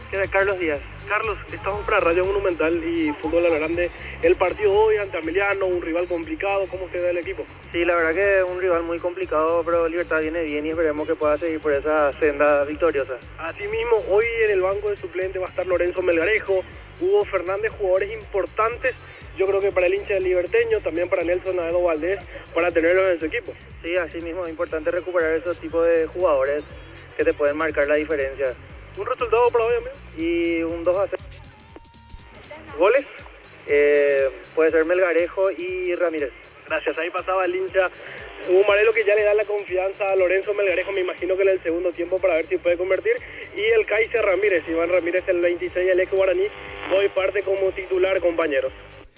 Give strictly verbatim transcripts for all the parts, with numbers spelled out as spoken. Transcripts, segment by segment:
¿Qué tal, Carlos Díaz? Carlos, estamos para Radio Monumental y Fútbol a la Grande. El partido hoy ante Ameliano, un rival complicado, ¿cómo se ve el equipo? Sí, la verdad que es un rival muy complicado, pero Libertad viene bien y esperemos que pueda seguir por esa senda victoriosa. Asimismo, hoy en el banco de suplente va a estar Lorenzo Melgarejo, Hugo Fernández, jugadores importantes, yo creo que para el hincha del liberteño, también para Nelson Aedo Valdés, para tenerlos en su equipo. Sí, así mismo es importante recuperar esos tipos de jugadores que te pueden marcar la diferencia. ¿Un resultado para hoy, amigo? Y un dos a cero. ¿Goles? Eh, puede ser Melgarejo y Ramírez. Gracias, ahí pasaba el hincha Hugo Marelo, que ya le da la confianza a Lorenzo Melgarejo, me imagino que en el segundo tiempo, para ver si puede convertir. Y el Kaiser Ramírez, Iván Ramírez, el veintiséis, el ex guaraní, hoy parte como titular, compañeros.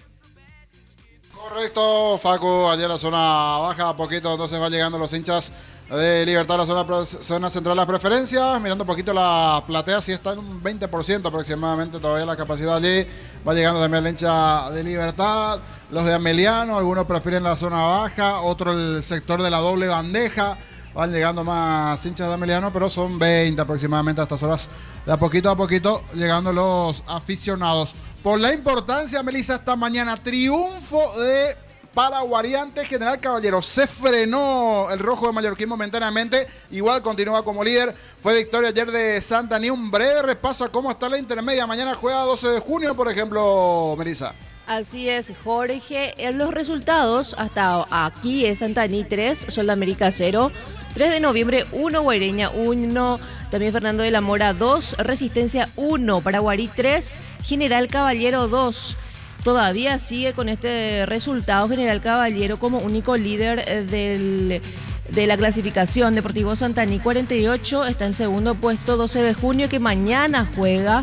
Correcto, Facu, allá en la zona baja, a poquito entonces van llegando los hinchas de Libertad, la zona, zona central de las preferencias, mirando un poquito la platea, sí está en un veinte por ciento aproximadamente todavía la capacidad allí, va llegando también la hincha de Libertad, los de Ameliano, algunos prefieren la zona baja, otro el sector de la doble bandeja, van llegando más hinchas de Ameliano, pero son veinte aproximadamente a estas horas, de a poquito a poquito llegando los aficionados. Por la importancia, Melissa, esta mañana, triunfo de Paraguariante General Caballero. Se frenó el rojo de Mallorquín momentáneamente, igual continúa como líder. Fue victoria ayer de Santa Aní. Un breve repaso a cómo está la intermedia. Mañana juega doce de junio, por ejemplo, Melissa. Así es, Jorge. En los resultados, hasta aquí es Santa Aní tres, Sol de América cero, tres de noviembre uno, Guaireña uno, también Fernando de la Mora dos, Resistencia uno, Paraguarí tres, General Caballero dos. Todavía sigue con este resultado General Caballero como único líder del, de la clasificación. Deportivo Santa Aní cuarenta y ocho, está en segundo puesto. Doce de junio, que mañana juega.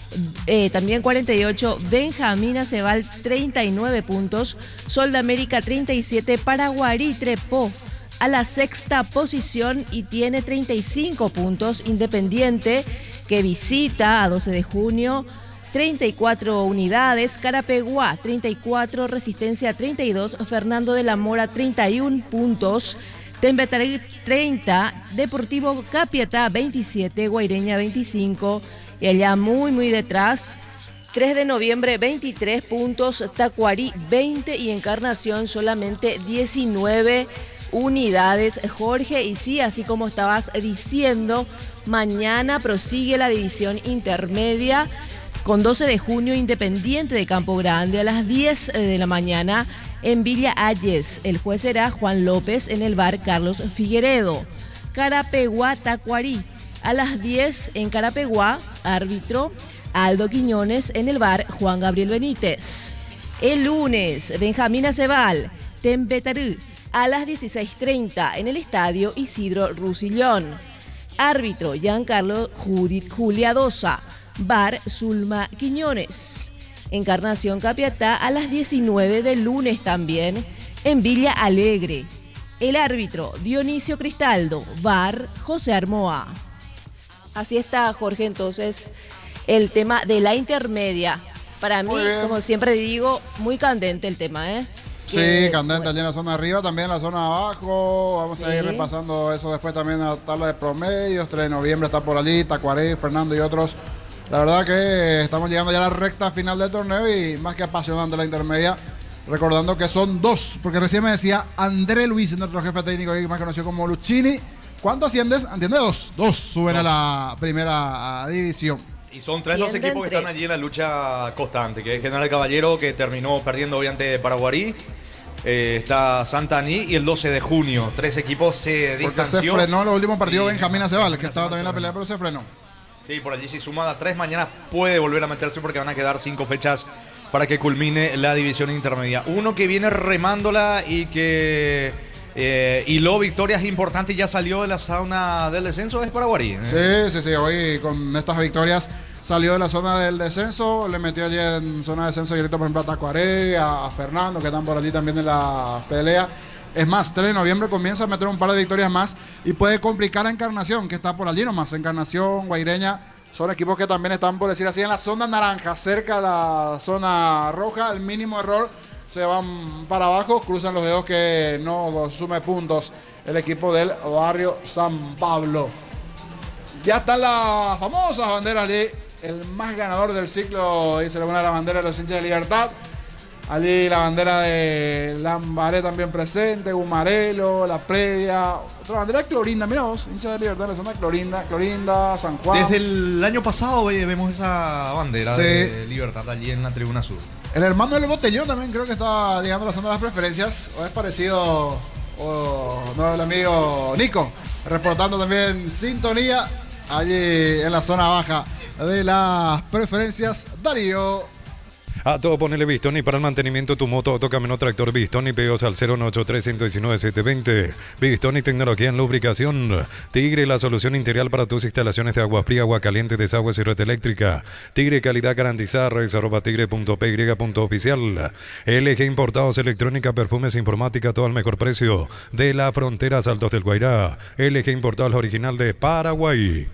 Eh, también cuarenta y ocho, Benjamín Aceval treinta y nueve puntos, Sol de América treinta y siete, Paraguarí trepó a la sexta posición y tiene treinta y cinco puntos. Independiente, que visita a doce de junio, treinta y cuatro unidades, Carapeguá treinta y cuatro, Resistencia treinta y dos, Fernando de la Mora treinta y uno puntos, Tembetarí treinta, Deportivo Capiatá veintisiete, Guaireña veinticinco, y allá muy muy detrás, tres de noviembre veintitrés puntos, Tacuarí veinte y Encarnación solamente diecinueve unidades, Jorge. Y sí, así como estabas diciendo, mañana prosigue la división intermedia con doce de junio, Independiente de Campo Grande a las diez de la mañana en Villa Ayes. El juez será Juan López en el bar Carlos Figueredo. Carapeguá Tacuarí a las diez en Carapeguá, árbitro Aldo Quiñones en el bar Juan Gabriel Benítez. El lunes, Benjamín Aceval, Tembetarí a las dieciséis treinta en el estadio Isidro Rusillón. Árbitro Giancarlo Judith Julia Dosa, bar Zulma Quiñones. Encarnación Capiatá a las diecinueve del lunes también en Villa Alegre. El árbitro Dionisio Cristaldo, bar José Armoa. Así está, Jorge, entonces el tema de la intermedia. Para mí, como siempre digo, muy candente el tema, ¿eh? Sí, que, candente bueno. allí en la zona arriba, también en la zona abajo. Vamos Sí. a ir repasando eso después también a la tabla de promedios. tres de noviembre está por allí, Tacuarí, Fernando y otros. La verdad que estamos llegando ya a la recta final del torneo y más que apasionante la intermedia. Recordando que son dos, porque recién me decía André Luis, nuestro jefe técnico, más conocido como Luchini. ¿Cuánto asciendes? Entiende, dos. Dos suben dos. a la primera división. Y son tres los equipos que están allí en la lucha constante, que es General Caballero, que terminó perdiendo hoy ante Paraguarí. Eh, está Santa Aní y el doce de junio. Tres equipos se distanció. Porque se frenó en los últimos partidos sí, Benjamín Aceval, que Benjamín estaba también en la pelea, Aceval. pero se frenó. Sí, por allí si suma a tres, mañana puede volver a meterse porque van a quedar cinco fechas para que culmine la división intermedia. Uno que viene remándola y que eh, hiló victorias importantes y ya salió de la zona del descenso es Paraguarí. ¿eh? Sí, sí, sí, hoy con estas victorias salió de la zona del descenso, le metió allí en zona de descenso directo, por ejemplo, a Tacuaré, a, a Fernando, que están por allí también en la pelea. Es más, tres de noviembre comienza a meter un par de victorias más y puede complicar a Encarnación, que está por allí nomás. Encarnación, Guaireña, son equipos que también están, por decir así, en la zona naranja, cerca de la zona roja. El mínimo error se van para abajo, cruzan los dedos que no sume puntos el equipo del barrio San Pablo. Ya están las famosas banderas de el más ganador del ciclo, dice una de las banderas de los hinchas de Libertad. Allí la bandera de Lambaré también presente, Gumarelo, la previa, otra bandera de Clorinda, mira vos, hinchas de Libertad, la zona de Clorinda, Clorinda, San Juan. Desde el año pasado vemos esa bandera sí. de Libertad allí en la tribuna sur. El hermano del Botellón también creo que está llegando a la zona de las preferencias, o es parecido, o no, el amigo Nico, reportando también sintonía allí en la zona baja de las preferencias. Darío. A todo ponele Bistoni para el mantenimiento de tu moto, auto, camión, tractor. Bistoni, pedidos al cero nueve ocho tres, uno uno nueve, siete dos cero. Bistoni, tecnología en lubricación. Tigre, la solución integral para tus instalaciones de agua fría, agua caliente, desagües y red eléctrica. Tigre, calidad garantizada. Redes arroba tigre punto p y punto oficial. L G Importados, electrónica, perfumes, informática, todo al mejor precio. De la frontera, Saltos del Guairá. L G Importados, original de Paraguay.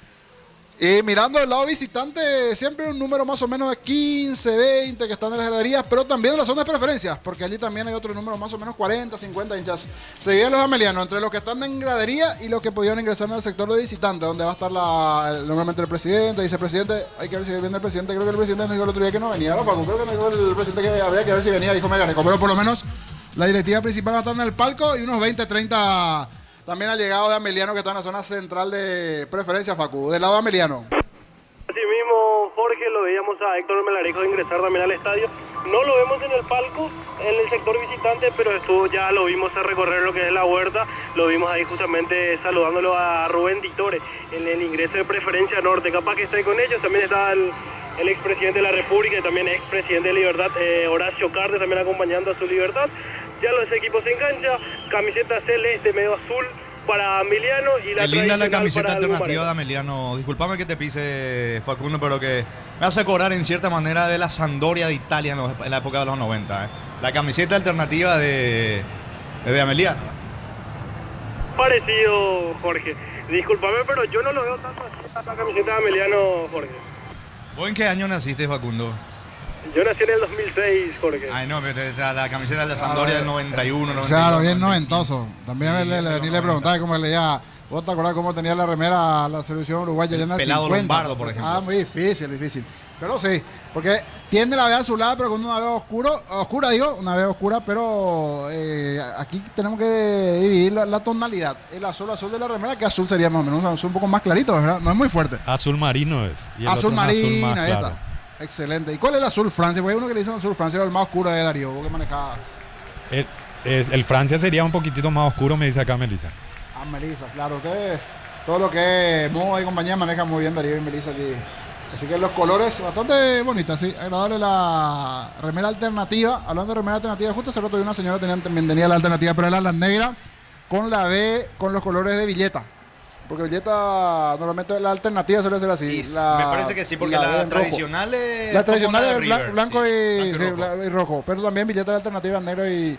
Y mirando el lado visitante, siempre un número más o menos de quince, veinte que están en las graderías, pero también en las zonas de preferencias, porque allí también hay otro número más o menos cuarenta, cincuenta hinchas. Se dividen los amelianos entre los que están en gradería y los que pudieron ingresar en el sector de visitantes, donde va a estar la, normalmente el presidente, vicepresidente. Hay que ver si viene el presidente. Creo que el presidente nos dijo el otro día que no venía, ¿no, Facu? Creo que nos dijo el presidente que habría que ver si venía, dijo Meganeco, pero por lo menos la directiva principal va a estar en el palco y unos veinte, treinta... También ha llegado de Ameliano, que está en la zona central de preferencia, Facu. Del lado de Ameliano. Así mismo, Jorge, lo veíamos a Héctor Melgarejo ingresar también al estadio. No lo vemos en el palco, en el sector visitante, pero estuvo, ya lo vimos a recorrer lo que es la huerta. Lo vimos ahí justamente saludándolo a Rubén Ditore en el ingreso de preferencia norte. Capaz que está ahí con ellos. También está el, el expresidente de la República y también expresidente de Libertad, eh, Horacio Cardes, también acompañando a su Libertad. Ya los equipos en cancha, camiseta celeste, medio azul para Ameliano y la Qué linda la camiseta alternativa Gumarelo de Ameliano. Disculpame que te pise, Facundo, pero que me hace acordar en cierta manera de la Sampdoria de Italia en, los, en la época de los noventa. ¿eh? La camiseta alternativa de, de Ameliano. Parecido, Jorge. Disculpame, pero yo no lo veo tanto así, la camiseta de Ameliano, Jorge. ¿Vos en qué año naciste, Facundo? Yo nací en el dos mil seis, Jorge. Ay, no, pero la, la camiseta de la Sampdoria del noventa y uno, noventa y dos. Claro, bien noventa y cinco. noventoso. También Sí, le, le, ni le preguntaba cómo leía. ¿Vos te acordás cómo tenía la remera la selección uruguaya ya en el Pelado cincuenta? Lombardo, por ejemplo. Ah, muy difícil, difícil. Pero sí, porque tiene la vez azulada, pero con una vez oscuro, oscura, digo, una vez oscura, pero eh, aquí tenemos que dividir la, la tonalidad. El azul, azul de la remera, que azul sería más o menos, un azul un poco más clarito, ¿verdad? No es muy fuerte. Azul marino es. Y el Azul otro es azul marino, más ahí claro. está. Excelente. ¿Y cuál es el azul Francia? Porque hay uno que le dicen azul Francia, el más oscuro de Darío, vos que manejaba. El, es, el Francia sería un poquitito más oscuro, me dice acá Melissa. Ah, Melissa, claro, ustedes, todo lo que es Moa y compañía manejan muy bien Darío y Melissa aquí. Así que los colores bastante bonitas, sí, agradable la remera alternativa. Hablando de remera alternativa, justo hace rato de una señora tenía, también tenía la alternativa, pero era la negra con la B, con los colores de Villeta. Porque Villeta, normalmente la alternativa suele ser así. Y La, me parece que sí, porque la, la, B en tradicional rojo. es. La tradicional como es la de bla- River, blanco, sí. y, Blanco y sí, rojo. bla- y rojo. Pero también Villeta de alternativa negro y,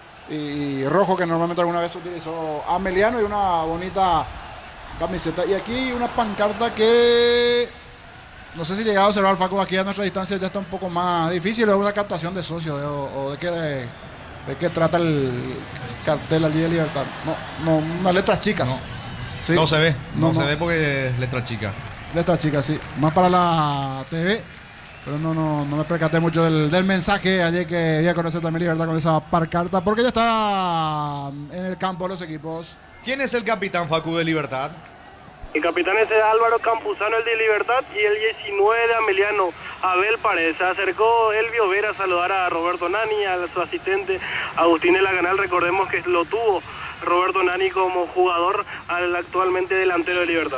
y rojo, que normalmente alguna vez se utilizó Ameliano, y una bonita camiseta. Y aquí una pancarta que no sé si llegado a observar, Facu, aquí a nuestra distancia ya está un poco más difícil. Es una captación de socios, de, o, o de qué de, de qué trata el cartel allí de Libertad. No, no, unas letras chicas. No. Sí. No se ve, no, No, se no. ve porque es letra chica. Letras chicas, sí. Más para la T V. Pero no, no, no me percaté mucho del, del mensaje ayer que di a conocer también Libertad con esa pancarta, porque ya está en el campo los equipos. ¿Quién es el capitán, Facu, de Libertad? El capitán es Álvaro Campuzano, el de Libertad, y el diecinueve de Ameliano, Abel Paredes. Se acercó Elvio Vera a saludar a Roberto Nani, a su asistente Agustín de la Canal. Recordemos que lo tuvo Roberto Nani como jugador, al actualmente delantero de Libertad.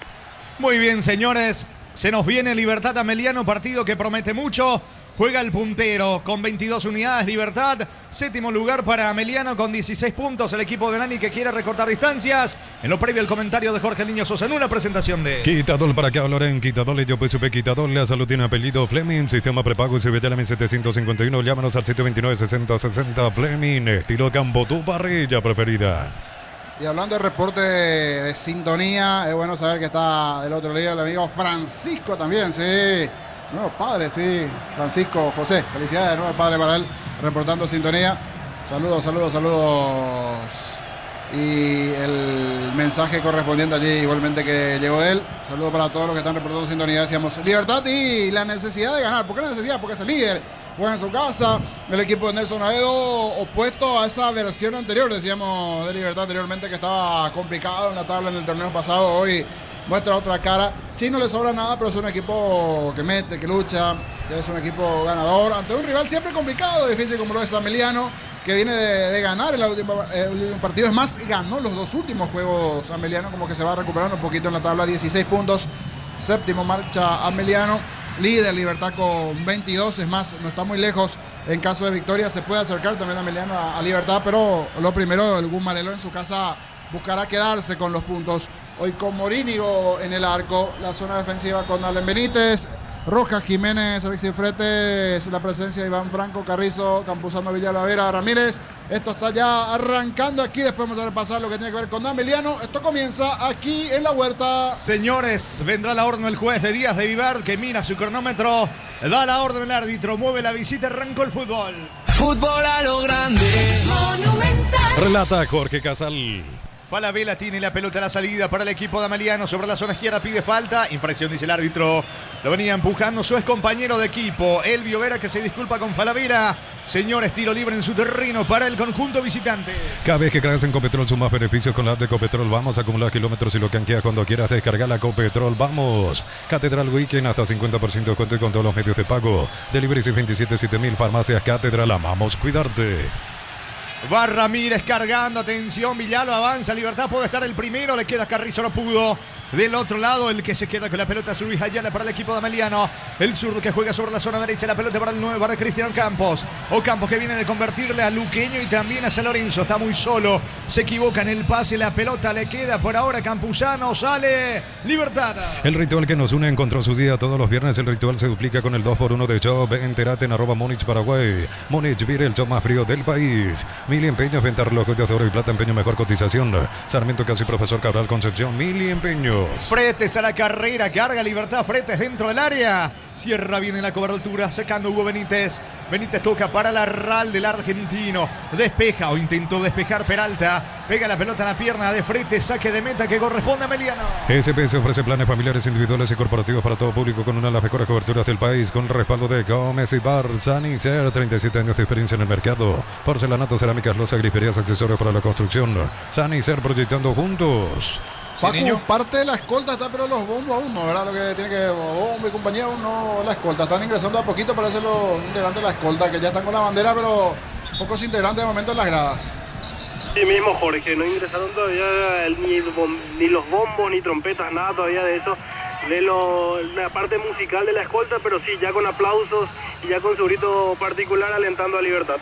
Muy bien, señores. Se nos viene Libertad Ameliano, partido que promete mucho. Juega el puntero con veintidós unidades, Libertad. Séptimo lugar para Ameliano con dieciséis puntos. El equipo de Nani que quiere recortar distancias. En lo previo, el comentario de Jorge Niño Sosa en una presentación de... Quitador para acá, Loren, Quitador, yo pues supe Quitador, la salud tiene apellido Fleming, sistema prepago y C B T L M setecientos cincuenta y uno, llámanos al siete dos nueve, sesenta sesenta, Fleming, estilo campo, tu parrilla preferida. Y hablando de reporte de, de sintonía, es bueno saber que está del otro lado el amigo Francisco también, sí. Nuevo padre, sí. Francisco José, felicidades de nuevo padre para él, reportando sintonía. Saludos, saludos, saludos. y el mensaje correspondiente allí igualmente que llegó de él. Saludos para todos los que están reportando sintonía. Decíamos Libertad y la necesidad de ganar. ¿Por qué la necesidad? Porque es el líder, juega en su casa. El equipo de Nelson Aedo opuesto a esa versión anterior, decíamos, de Libertad anteriormente, que estaba complicado en la tabla en el torneo pasado. Hoy muestra otra cara. Sí, no le sobra nada, pero es un equipo que mete, que lucha, que es un equipo ganador ante un rival siempre complicado, difícil como lo es San Meliano, que viene de, de ganar el último, el último partido. Es más, ganó los dos últimos juegos Ameliano, como que se va recuperando un poquito en la tabla. dieciséis puntos, séptimo marcha Ameliano, líder Libertad con veintidós. Es más, no está muy lejos. En caso de victoria se puede acercar también Ameliano a, a Libertad, pero lo primero, el Gumarelo en su casa buscará quedarse con los puntos. Hoy con Morínigo en el arco, la zona defensiva con Allen Benítez, Rojas, Jiménez, Alexis Fretes, la presencia de Iván Franco, Carrizo, Campuzano, Villalavera, Ramírez. Esto está ya arrancando aquí. Después vamos a repasar lo que tiene que ver con Ameliano. Esto comienza aquí en la Huerta. Señores, vendrá la orden el juez de Díaz de Vivar, que mira su cronómetro, da la orden el árbitro, mueve la visita, arrancó el fútbol. Fútbol a lo grande, monumental. Relata Jorge Casal. Falabella tiene la pelota a la salida para el equipo de Ameliano. Sobre la zona izquierda pide falta. Infracción, dice el árbitro. Lo venía empujando su ex compañero de equipo, Elvio Vera, que se disculpa con Falabella. Señores, tiro libre en su terreno para el conjunto visitante. Cada vez que creas en Copetrol sumas beneficios con la app de Copetrol. Vamos a acumular kilómetros y lo canjeas cuando quieras. Descargar la Copetrol. Vamos. Catedral Weekend hasta cincuenta por ciento de descuento con todos los medios de pago. Delivery seis veintisiete siete mil. Farmacias Catedral. Amamos cuidarte. Va Ramírez cargando, atención, Villalba avanza, Libertad puede estar el primero, le queda Carrizo, no pudo. Del otro lado, el que se queda con la pelota es Luis Ayala para el equipo de Ameliano. El zurdo que juega sobre la zona derecha, la pelota para el nueve, para Cristian Campos. Ocampos que viene de convertirle a Luqueño y también a San Lorenzo. Está muy solo, se equivoca en el pase, la pelota le queda por ahora Campuzano, sale Libertad. El ritual que nos une encontró su día todos los viernes. El ritual se duplica con el dos por uno de Shop. Entérate en arroba Múnich Paraguay. Múnich vive el shop más frío del país. Mil empeños, venta relojes de oro y plata, empeño mejor cotización. Sarmiento Casi Profesor Cabral Concepción, mil empeños. Fretes a la carrera, carga Libertad, Fretes dentro del área. Cierra bien en la cobertura, sacando Hugo Benítez. Benítez toca para la Ral del argentino. Despeja o intentó despejar Peralta. Pega la pelota en la pierna de Fretes, saque de meta que corresponde a Ameliano. S P S ofrece planes familiares, individuales y corporativos para todo público con una de las mejores coberturas del país, con el respaldo de Gómez y Bar, Sanixer, treinta y siete años de experiencia en el mercado. Porcelanato, cerámicas, loza, griferías, accesorios para la construcción. Sanixer, proyectando juntos. Paco, Sí, niño. parte de la escolta está, pero los bombos aún no, ¿verdad? Lo que tiene que, bombo y compañía aún no, la escolta. Están ingresando a poquito, parece los integrantes de la escolta, que ya están con la bandera, pero pocos integrantes de momento en las gradas. Sí mismo, Jorge, no ingresaron todavía el- ni, bom- ni los bombos, ni trompetas, nada todavía de eso, de lo, la parte musical de la escolta, pero sí, ya con aplausos y ya con su grito particular alentando a Libertad.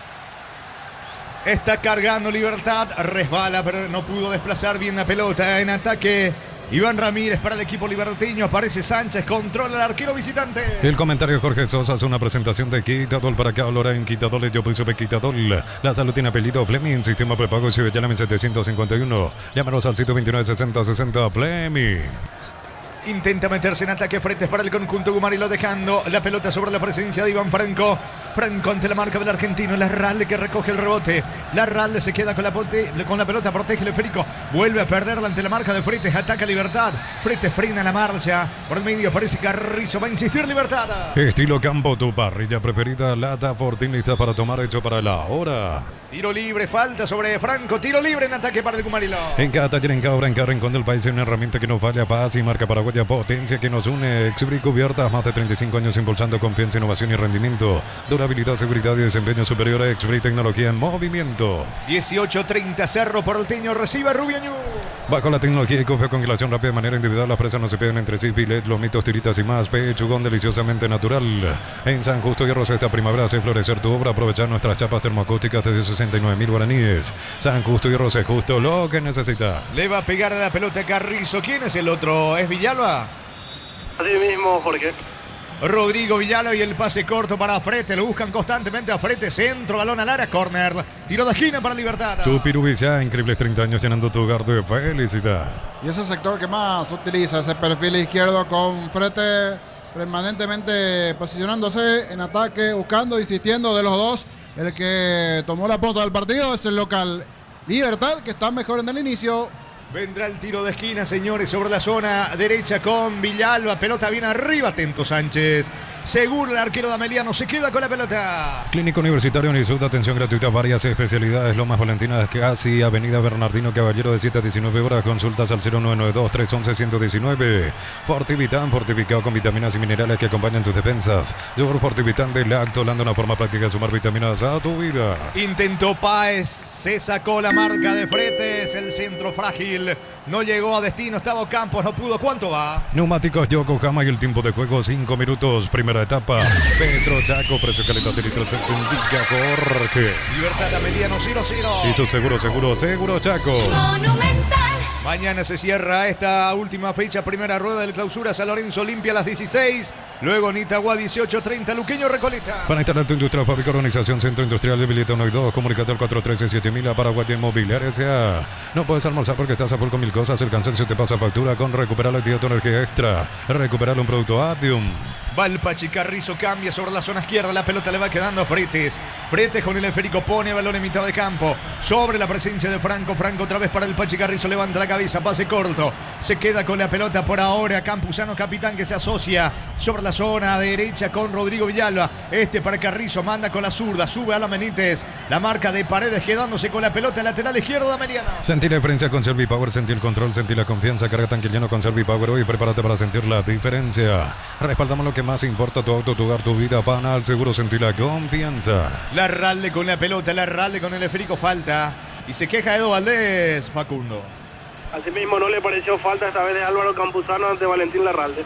Está cargando Libertad, resbala, pero no pudo desplazar bien la pelota. En ataque, Iván Ramírez para el equipo liberteño. Aparece Sánchez, controla al arquero visitante. El comentario de Jorge Sosa es una presentación de Quitadol para acá, Loren Quitadol, yo piso Quitadol. La salud tiene apellido Fleming, sistema prepago y llámame setecientos cincuenta y uno. Llámanos al sitio veintinueve sesenta sesenta Fleming. Intenta meterse en ataque Fretes para el conjunto Gumarilo, dejando la pelota sobre la presencia de Iván Franco. Franco ante la marca del argentino. Larralde que recoge el rebote. Larralde se queda con la, pote, con la pelota, protege el esférico. Vuelve a perderla ante la marca de Fretes. Ataca Libertad. Fretes frena la marcha. Por el medio aparece Carrizo. Va a insistir Libertad. Estilo campo, tu parrilla preferida, Lata Fortín, lista para tomar, hecho para la hora. Tiro libre, falta sobre Franco. Tiro libre en ataque para el Gumarilo. En cada taller, en cada obra, en cada rincón del país hay una herramienta que no falla, fácil, marca paraguaya, potencia que nos une. Exhibir cubiertas, más de treinta y cinco años impulsando confianza, innovación y rendimiento. Durabilidad, seguridad y desempeño superior a Exhibir tecnología en movimiento. dieciocho treinta Cerro Porteño recibe a Rubiañú. Bajo la tecnología y copia congelación rápida de manera individual, las presas no se pegan entre sí, filet, lomitos, tiritas y más. Pechugón deliciosamente natural. En San Justo y Rosa esta primavera hace florecer tu obra. Aprovechar nuestras chapas termoacústicas desde sesenta y nueve mil guaraníes. San Justo y Rosa, justo lo que necesitas. Le va a pegar a la pelota Carrizo. ¿Quién es el otro? ¿Es Villalba? Así mismo, Jorge. Rodrigo Villalba y el pase corto para Frete. Lo buscan constantemente a Frete. Centro, balón al área, córner. Tiro de esquina para Libertad. Tu Pirubilla, increíbles treinta años llenando tu hogar de felicidad. Y ese sector que más utiliza, ese perfil izquierdo con Frete permanentemente posicionándose en ataque, buscando, insistiendo de los dos. El que tomó la pota del partido es el local. Libertad, que está mejor en el inicio. Vendrá el tiro de esquina, señores, sobre la zona derecha con Villalba. Pelota bien arriba, atento Sánchez. Seguro el arquero de Ameliano se queda con la pelota. Clínica Universitaria Unisud, atención gratuita, varias especialidades. Lomas Valentina Casi, Avenida Bernardino Caballero de siete a diecinueve horas. Consultas al cero nueve nueve dos, tres once, ciento diecinueve. Fortivitan, fortificado con vitaminas y minerales que acompañan tus defensas. Yogur Fortivitan de Lacto, dando una forma práctica de sumar vitaminas a tu vida. Intentó Páez, se sacó la marca de Fretes, el centro frágil. No llegó a destino, estaba Campos, no pudo. ¿Cuánto va? Neumáticos Yokohama y el tiempo de juego cinco minutos. Primera etapa. Petro Chaco, precio calidad de litro, se te indica Jorge. Libertad Ameliano cero cero. Hizo seguro, seguro, seguro Chaco. Monumental. Mañana se cierra esta última fecha, primera rueda del clausura. San Lorenzo Olimpia a las dieciséis. Luego Nitagua dieciocho treinta. Luqueño Recoleta. Para instalar tu industria, fábrica, organización, centro industrial de Bileta uno y dos. Comunicador cuatro uno tres siete mil a Paraguay Inmobiliaria S A. No puedes almorzar porque estás a full con mil cosas. El cansancio te pasa factura con Recuperar la actividad tu energía extra. Recuperar un producto Adium. Valpachi Carrizo cambia sobre la zona izquierda. La pelota le va quedando a Fretes. Fretes con el esférico pone balón en mitad de campo. Sobre la presencia de Franco. Franco otra vez para el Pachi Carrizo. Levanta la cabeza. Pase corto. Se queda con la pelota por ahora. Campuzano capitán que se asocia sobre la zona derecha con Rodrigo Villalba. Este para Carrizo. Manda con la zurda. Sube a la Benítez. La marca de Paredes quedándose con la pelota lateral izquierdo de Ameliano. Sentí la diferencia con Servipower. Sentí el control. Sentí la confianza. Carga tanque lleno con Servipower hoy. Prepárate para sentir la diferencia. Respaldamos lo que más importa, tu auto, tu hogar, tu vida. Panal Seguro, sentí la confianza. La Ralde con la pelota, la Ralde con el esférico, falta. Y se queja Edo Valdés, Facundo. Asimismo no le pareció falta esta vez de Álvaro Campuzano ante Valentín Larralde.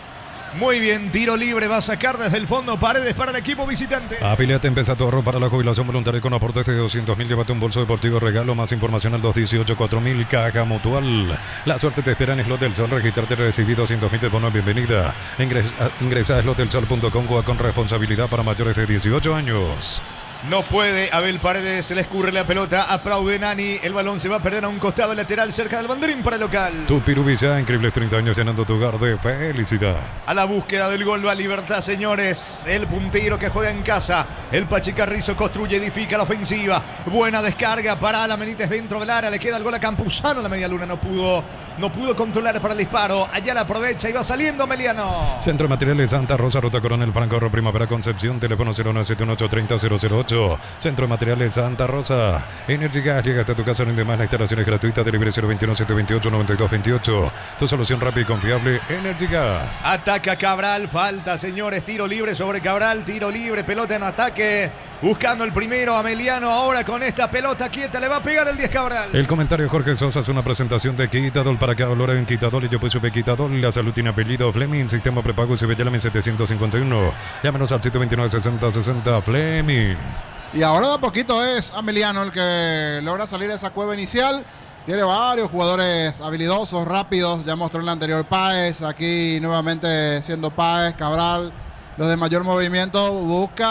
Muy bien, tiro libre, va a sacar desde el fondo Paredes para el equipo visitante. Afiliate en Pesa tu ahorro para la jubilación voluntaria con aportes de doscientos mil. Llévate un bolso deportivo regalo. Más información al dos dieciocho cuatro mil. Caja Mutual. La suerte te espera en Slot del Sol. Registrarte, recibí doscientos mil de bono de bienvenida. Ingresa, ingresa a slot del sol punto com. Juega con responsabilidad para mayores de dieciocho años. No puede, Abel Paredes, se le escurre la pelota, aplaude Nani, el balón se va a perder a un costado lateral cerca del banderín para el local. Tu Pirubisa, increíbles treinta años llenando tu hogar de felicidad. A la búsqueda del gol va Libertad, señores, el puntero que juega en casa, el Pachi Carrizo construye, edifica la ofensiva, buena descarga para Alan Benítez dentro del área, le queda el gol a Campuzano, la media luna no pudo, no pudo controlar para el disparo, allá la aprovecha y va saliendo Ameliano. Centro de Materiales Santa Rosa, Ruta Coronel Franco, Primavera Concepción, teléfono cero nueve siete uno ocho tres cero cero ocho. Centro de Materiales Santa Rosa. Energy Gas, llega hasta tu casa, no más, la instalación es gratuita. Delivery cero veintiuno, setecientos veintiocho, noventa y dos veintiocho. Tu solución rápida y confiable, Energy Gas. Ataca Cabral, falta, señores, tiro libre sobre Cabral, tiro libre, pelota en ataque, buscando el primero, Ameliano ahora con esta pelota quieta, le va a pegar el diez Cabral. El comentario de Jorge Sosa es una presentación de Quitadol para que dolor en Quitadol y yo pues supe Quitadol, la salud tiene apellido Fleming, sistema prepago se ve ya la setecientos cincuenta y uno. Llámenos al siete veintinueve, sesenta sesenta Fleming. Y ahora de a poquito es Ameliano el que logra salir de esa cueva inicial. Tiene varios jugadores habilidosos, rápidos. Ya mostró en la anterior Páez. Aquí nuevamente siendo Páez, Cabral, los de mayor movimiento. Busca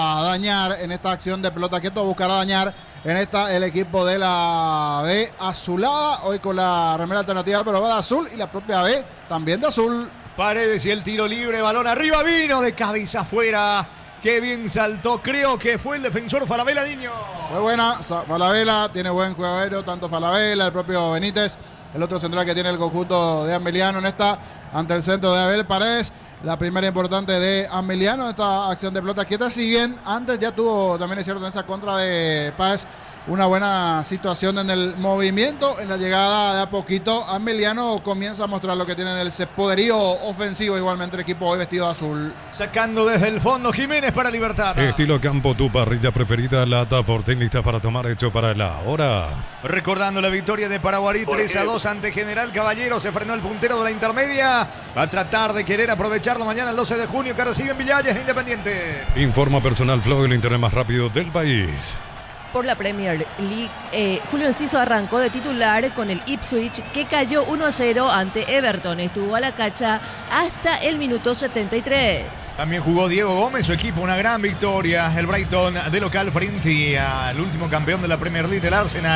dañar en esta acción de pelota quieto. Buscará dañar en esta el equipo de la B azulada. Hoy con la remera alternativa, pero va de azul. Y la propia B también de azul. Paredes y el tiro libre. Balón arriba. Vino de cabeza afuera. Qué bien saltó, creo que fue el defensor Falabella, niño. Muy buena, Falabella, tiene buen juego aéreo, tanto Falabella, el propio Benítez, el otro central que tiene el conjunto de Ameliano en esta, ante el centro de Abel Paredes. La primera importante de Ameliano, esta acción de pelota quieta. Si bien antes ya tuvo, también es cierto, en esa contra de Páez, una buena situación en el movimiento, en la llegada de a poquito. Ameliano comienza a mostrar lo que tiene en el poderío ofensivo, igualmente el equipo hoy vestido de azul. Sacando desde el fondo Jiménez para Libertad. Estilo campo, tu parrilla preferida, lata Fortín, lista para tomar, hecho para la hora. Recordando la victoria de Paraguarí tres a dos ante General Caballero, se frenó el puntero de la intermedia. Va a tratar de querer aprovecharlo mañana el doce de junio que reciben Villalles Independiente. Informa Personal Flow, el internet más rápido del país. Por la Premier League, eh, Julio Enciso arrancó de titular con el Ipswich, que cayó uno a cero ante Everton. Estuvo a la cacha hasta el minuto setenta y tres. También jugó Diego Gómez, su equipo, una gran victoria. El Brighton de local frente al último campeón de la Premier League, del Arsenal.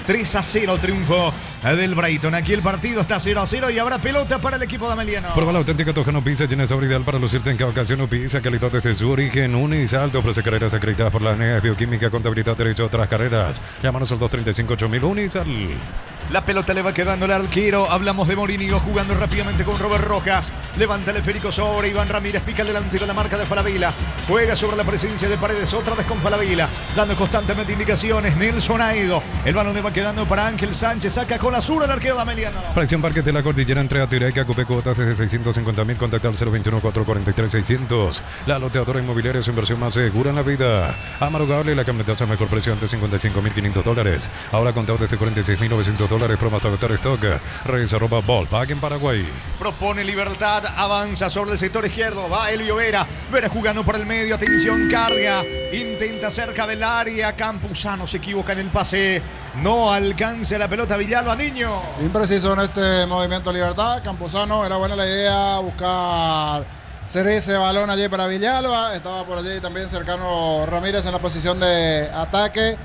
tres a cero triunfo del Brighton. Aquí el partido está cero a cero y habrá pelota para el equipo de Ameliano. Prueba la auténtica Tojano Pizza, llena sabor ideal para lucirte en cada ocasión. O pizza, calidad desde su origen. Unisalto ofrece carreras acreditadas por la A N E A, bioquímica, contabilidad, derecho a otras carreras. Llámanos al dos treinta y cinco ocho mil. Unisal. La pelota le va quedando al arquero. Hablamos de Morínigo jugando rápidamente con Robert Rojas. Levanta el esférico sobre Iván Ramírez. Pica el delantero, la marca de Falabella. Juega sobre la presencia de Paredes. Otra vez con Falabella. Dando constantemente indicaciones. Nelson Aedo. El balón le va quedando para Ángel Sánchez. Saca con la zurda el arquero de Ameliano. Fracción Parques de la Cordillera entre Atireca. Cupé cuotas desde seiscientos cincuenta mil. Contacta al cero veintiuno, cuatrocientos cuarenta y tres, seiscientos. La loteadora inmobiliaria es su inversión más segura en la vida. Amaro Gable, la camioneta a mejor precio antes cincuenta y cinco mil quinientos dólares. Ahora contado desde cuarenta y seis mil novecientos dólares. Promo hasta agotar stock. Redes arroba Ballpark en Paraguay. Propone Libertad. Avanza sobre el sector izquierdo. Va Elvio Vera. Vera jugando por el medio. Atención, carga. Intenta cerca del área. Campuzano se equivoca en el pase. No alcanza la pelota Villalba, Niño. Impreciso en este movimiento Libertad. Campuzano, era buena la idea buscar ser ese balón allí para Villalba. Estaba por allí también cercano Ramírez en la posición de ataque.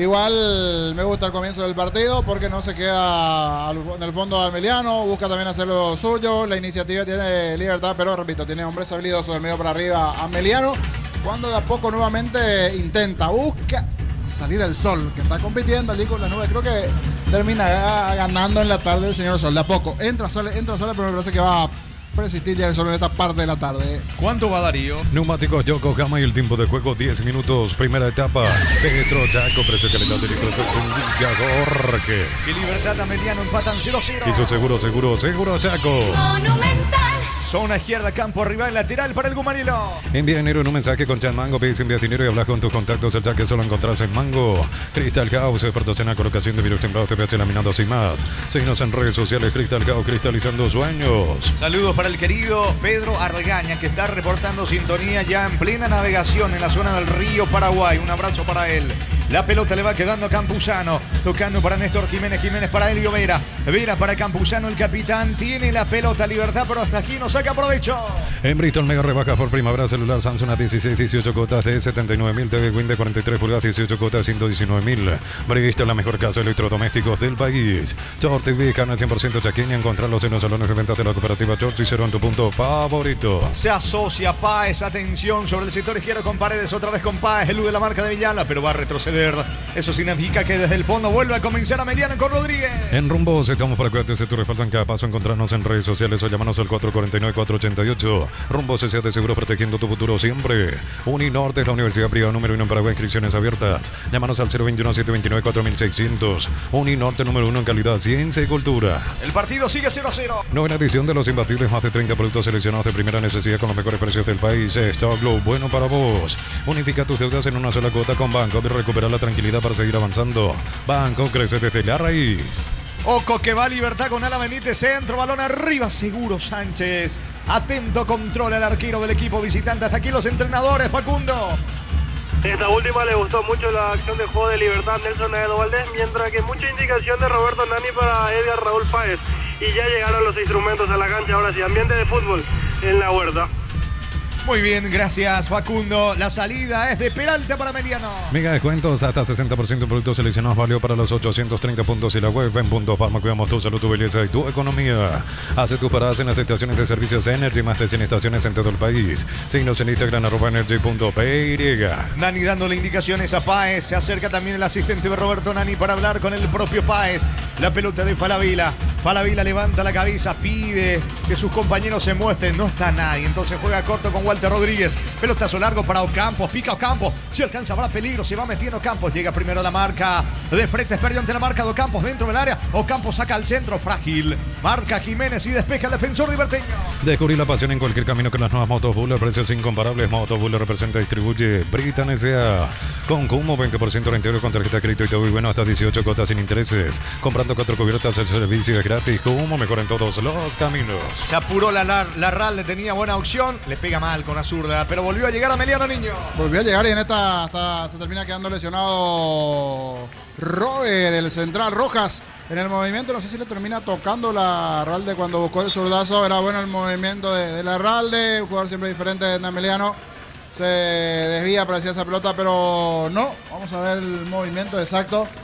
Igual me gusta el comienzo del partido porque no se queda en el fondo de Ameliano, busca también hacer lo suyo. La iniciativa tiene Libertad, pero repito, tiene hombres habilidosos del medio para arriba Ameliano. Cuando de a poco nuevamente intenta, busca salir el sol, que está compitiendo allí con la nube. Creo que termina ganando en la tarde el señor Sol. De a poco, entra, sale, entra, sale, pero me parece que va a persistir ya el sol en esta parte de la tarde. ¿Cuánto va Darío? Neumáticos Yokohama y el tiempo de juego diez minutos. Primera etapa. Petro Chaco, precio calidad de indicador que. Y Libertad Ameliano empatan cero a cero. Hizo seguro, seguro, seguro Chaco. Monumental. Zona izquierda, campo rival, lateral para el Gumarilo. Envía dinero en un mensaje con Chat Mango. Pedís envía dinero y hablas con tus contactos. El chat que solo encontrás en Mango. Crystal House, expertos en la colocación de virus templados, T P H laminados y más. Síguenos en redes sociales. Crystal House, cristalizando sueños. Saludos para el querido Pedro Argaña, que está reportando sintonía ya en plena navegación en la zona del río Paraguay. Un abrazo para él. La pelota le va quedando a Campuzano. Tocando para Néstor Jiménez. Jiménez para Elvio Vera. Vera para Campuzano. El capitán tiene la pelota. Libertad, pero hasta aquí no saca provecho. En Bristol, mega rebajas por primavera. Celular Samsung a dieciséis, dieciocho cuotas de setenta y nueve mil. T V Win de cuarenta y tres pulgadas, dieciocho cuotas de ciento diecinueve mil. Bristol, la mejor casa de electrodomésticos del país. Short T V, carne cien por ciento chaqueña. Encontrarlos en los salones de ventas de la cooperativa Short y cero en tu punto favorito. Se asocia Páez. Atención sobre el sector izquierdo con Paredes. Otra vez con Páez. Elude la marca de Villalba, pero va a retroceder. Eso significa que desde el fondo vuelve a comenzar a Mediano con Rodríguez. En Rumbos estamos para cuidarte de tu respaldo en cada paso. Encontrarnos en redes sociales o llamarnos al cuatro cuatro nueve, cuatro ocho ocho. Rumbos S A de seguro, protegiendo tu futuro siempre. Uninorte es la universidad privada número uno en Paraguay. Inscripciones abiertas. Llámanos al cero veintiuno, setecientos veintinueve, cuatro mil seiscientos. Uninorte número uno en calidad, ciencia y cultura. El partido sigue cero a cero. Novena edición de los imbatibles. Más de treinta productos seleccionados de primera necesidad con los mejores precios del país. Stock Glow, bueno para vos. Unifica tus deudas en una sola cuota con Banco y recupera la tranquilidad para seguir avanzando. Banco crece desde la raíz. Oco que va Libertad con Ala Benítez. Centro, balón arriba. Seguro Sánchez. Atento, controla el arquero del equipo visitante. Hasta aquí los entrenadores, Facundo. Esta última le gustó mucho la acción de juego de Libertad Nelson Aedo Valdés, mientras que mucha indicación de Roberto Nani para Edgar Raúl Páez. Y ya llegaron los instrumentos a la cancha. Ahora sí, ambiente de fútbol en la huerta. Muy bien, gracias Facundo. La salida es de Peralta para Meliano. Mega descuentos hasta sesenta por ciento en productos seleccionados. Válido para los ochocientos treinta puntos y la web en Punto Palma. Cuidamos tu salud, tu belleza y tu economía. Hace tus paradas en las estaciones de servicios Energy. Más de cien estaciones en todo el país. Síguenos en Instagram arroba energy punto p y. Nani dándole indicaciones a Páez. Se acerca también el asistente de Roberto Nani para hablar con el propio Páez. La pelota de Falabella. Falabella levanta la cabeza, pide que sus compañeros se muestren. No está nadie. Entonces juega corto con Walter Rodríguez. Pelotazo largo para Ocampos. Pica Ocampos. Si alcanza, habrá peligro. Se va metiendo Ocampos. Llega primero la marca de frente. Perdió ante la marca de Ocampos dentro del área. Ocampos saca al centro. Frágil. Marca Jiménez y despeja el defensor liberteño. Descubrir la pasión en cualquier camino con las nuevas motos Buller. Precios incomparables. Motos Buller representa y distribuye Britan S A. Con Cumo, veinte por ciento rentero con tarjeta de crédito y todo muy bueno hasta dieciocho cuotas sin intereses. Comprando cuatro cubiertas, el servicio es gratis. Cumo, mejor en todos los caminos. Se apuró la, la, la R A L, le tenía buena opción. Le pega mal con la zurda, pero volvió a llegar a Meliano, Niño. Volvió a llegar y en esta hasta se termina quedando lesionado Robert, el central Rojas. En el movimiento, no sé si le termina tocando la Ralde cuando buscó el zurdazo. Era bueno el movimiento de, de la Ralde. Un jugador siempre diferente de Nameliano. Se desvía para hacia esa pelota, pero no. Vamos a ver el movimiento exacto.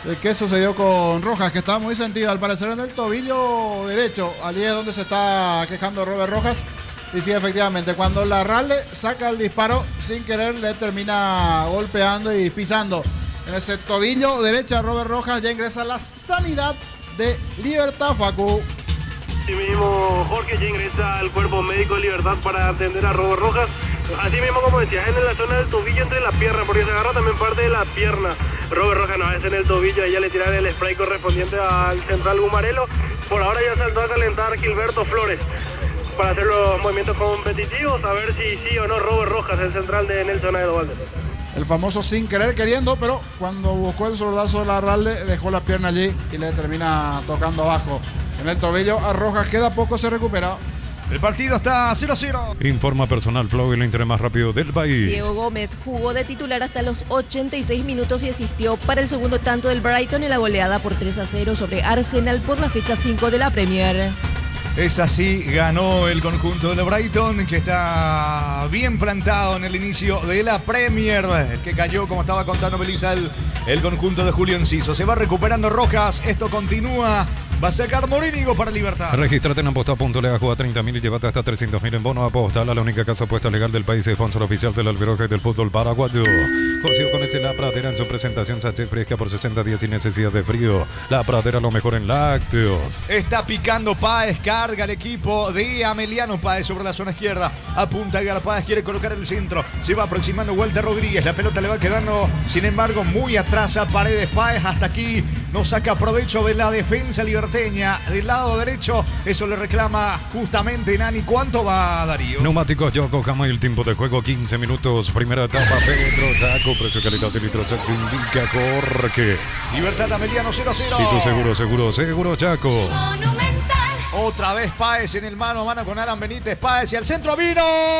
de qué sucedió con Rojas, que estaba muy sentido, al parecer en el tobillo derecho. Allí es donde se está quejando Robert Rojas. Y sí, efectivamente, cuando Larralde saca el disparo, sin querer le termina golpeando y pisando en ese tobillo derecho a Robert Rojas. Ya ingresa la sanidad de Libertad, Facu. Así mismo, Jorge, ya ingresa al cuerpo médico de Libertad para atender a Robert Rojas. Así mismo, como decías, en la zona del tobillo entre la pierna, porque se agarra también parte de la pierna. Robert Rojas no es en el tobillo, ahí ya le tiran el spray correspondiente al central Gumarelo. Por ahora ya saltó a calentar Gilberto Flores para hacer los movimientos competitivos, a ver si sí o no Robert Rojas, el central de Nelson Aedo Valdés. El famoso sin querer queriendo, pero cuando buscó el sordazo de Larralde, dejó la pierna allí y le termina tocando abajo en el tobillo a Rojas, que de a poco se recupera. El partido está cero a cero. Informa Personal Flow, el Inter más rápido del país. Diego Gómez jugó de titular hasta los ochenta y seis minutos y asistió para el segundo tanto del Brighton en la goleada por tres a cero sobre Arsenal por la fecha cinco de la Premier. Es así, ganó el conjunto de Brighton, que está bien plantado en el inicio de la Premier. El que cayó, como estaba contando Belisa, el, el conjunto de Julio Enciso. Se va recuperando Rojas, esto continúa. Va a sacar Morínigo para Libertad. Regístrate en aposta punto le, juega treinta mil y llévate hasta trescientos mil en bono. Apostal, la única casa apuesta legal del país, sponsor oficial del albero del fútbol paraguayo. Consigo con este La Pradera en su presentación sachet fresca por sesenta días sin necesidad de frío. La Pradera, lo mejor en lácteos. Está picando Páez, carga el equipo de Ameliano Páez sobre la zona izquierda. Apunta Edgar Páez, quiere colocar el centro. Se va aproximando Walter Rodríguez. La pelota le va quedando, sin embargo, muy atrás a Paredes. Páez hasta aquí no saca provecho de la defensa libertaria. Del lado derecho, eso le reclama justamente Nani. ¿Cuánto va Darío? Neumáticos Yokohama y el tiempo de juego quince minutos. Primera etapa, Pedro Chaco, precio calidad de litro se indica Jorge. Libertad Ameliano cero a cero. Y su seguro, seguro, seguro Chaco. Monumental. Otra vez Páez en el mano a mano con Alan Benítez. Páez y al centro vino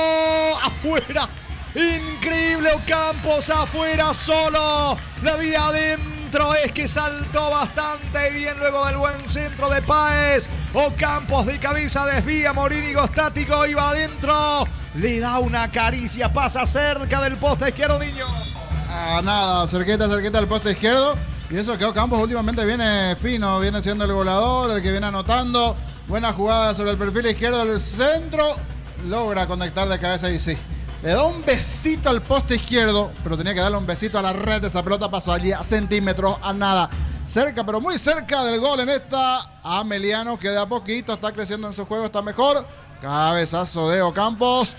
afuera. Increíble, Ocampos afuera solo. La vía adentro. Es que saltó bastante bien luego del buen centro de Páez. Ocampos de cabeza desvía, Morínigo estático, iba adentro. Le da una caricia, pasa cerca del poste izquierdo, Niño. Ah, nada, cerquita, cerquita del poste izquierdo. Y eso que Ocampos últimamente viene fino, viene siendo el goleador, el que viene anotando. Buena jugada sobre el perfil izquierdo del centro. Logra conectar de cabeza y sí. Le da un besito al poste izquierdo, pero tenía que darle un besito a la red. Esa pelota pasó allí a centímetros, a nada. Cerca, pero muy cerca del gol en esta. Ameliano, que de a poquito está creciendo en su juego, está mejor. Cabezazo de Ocampos.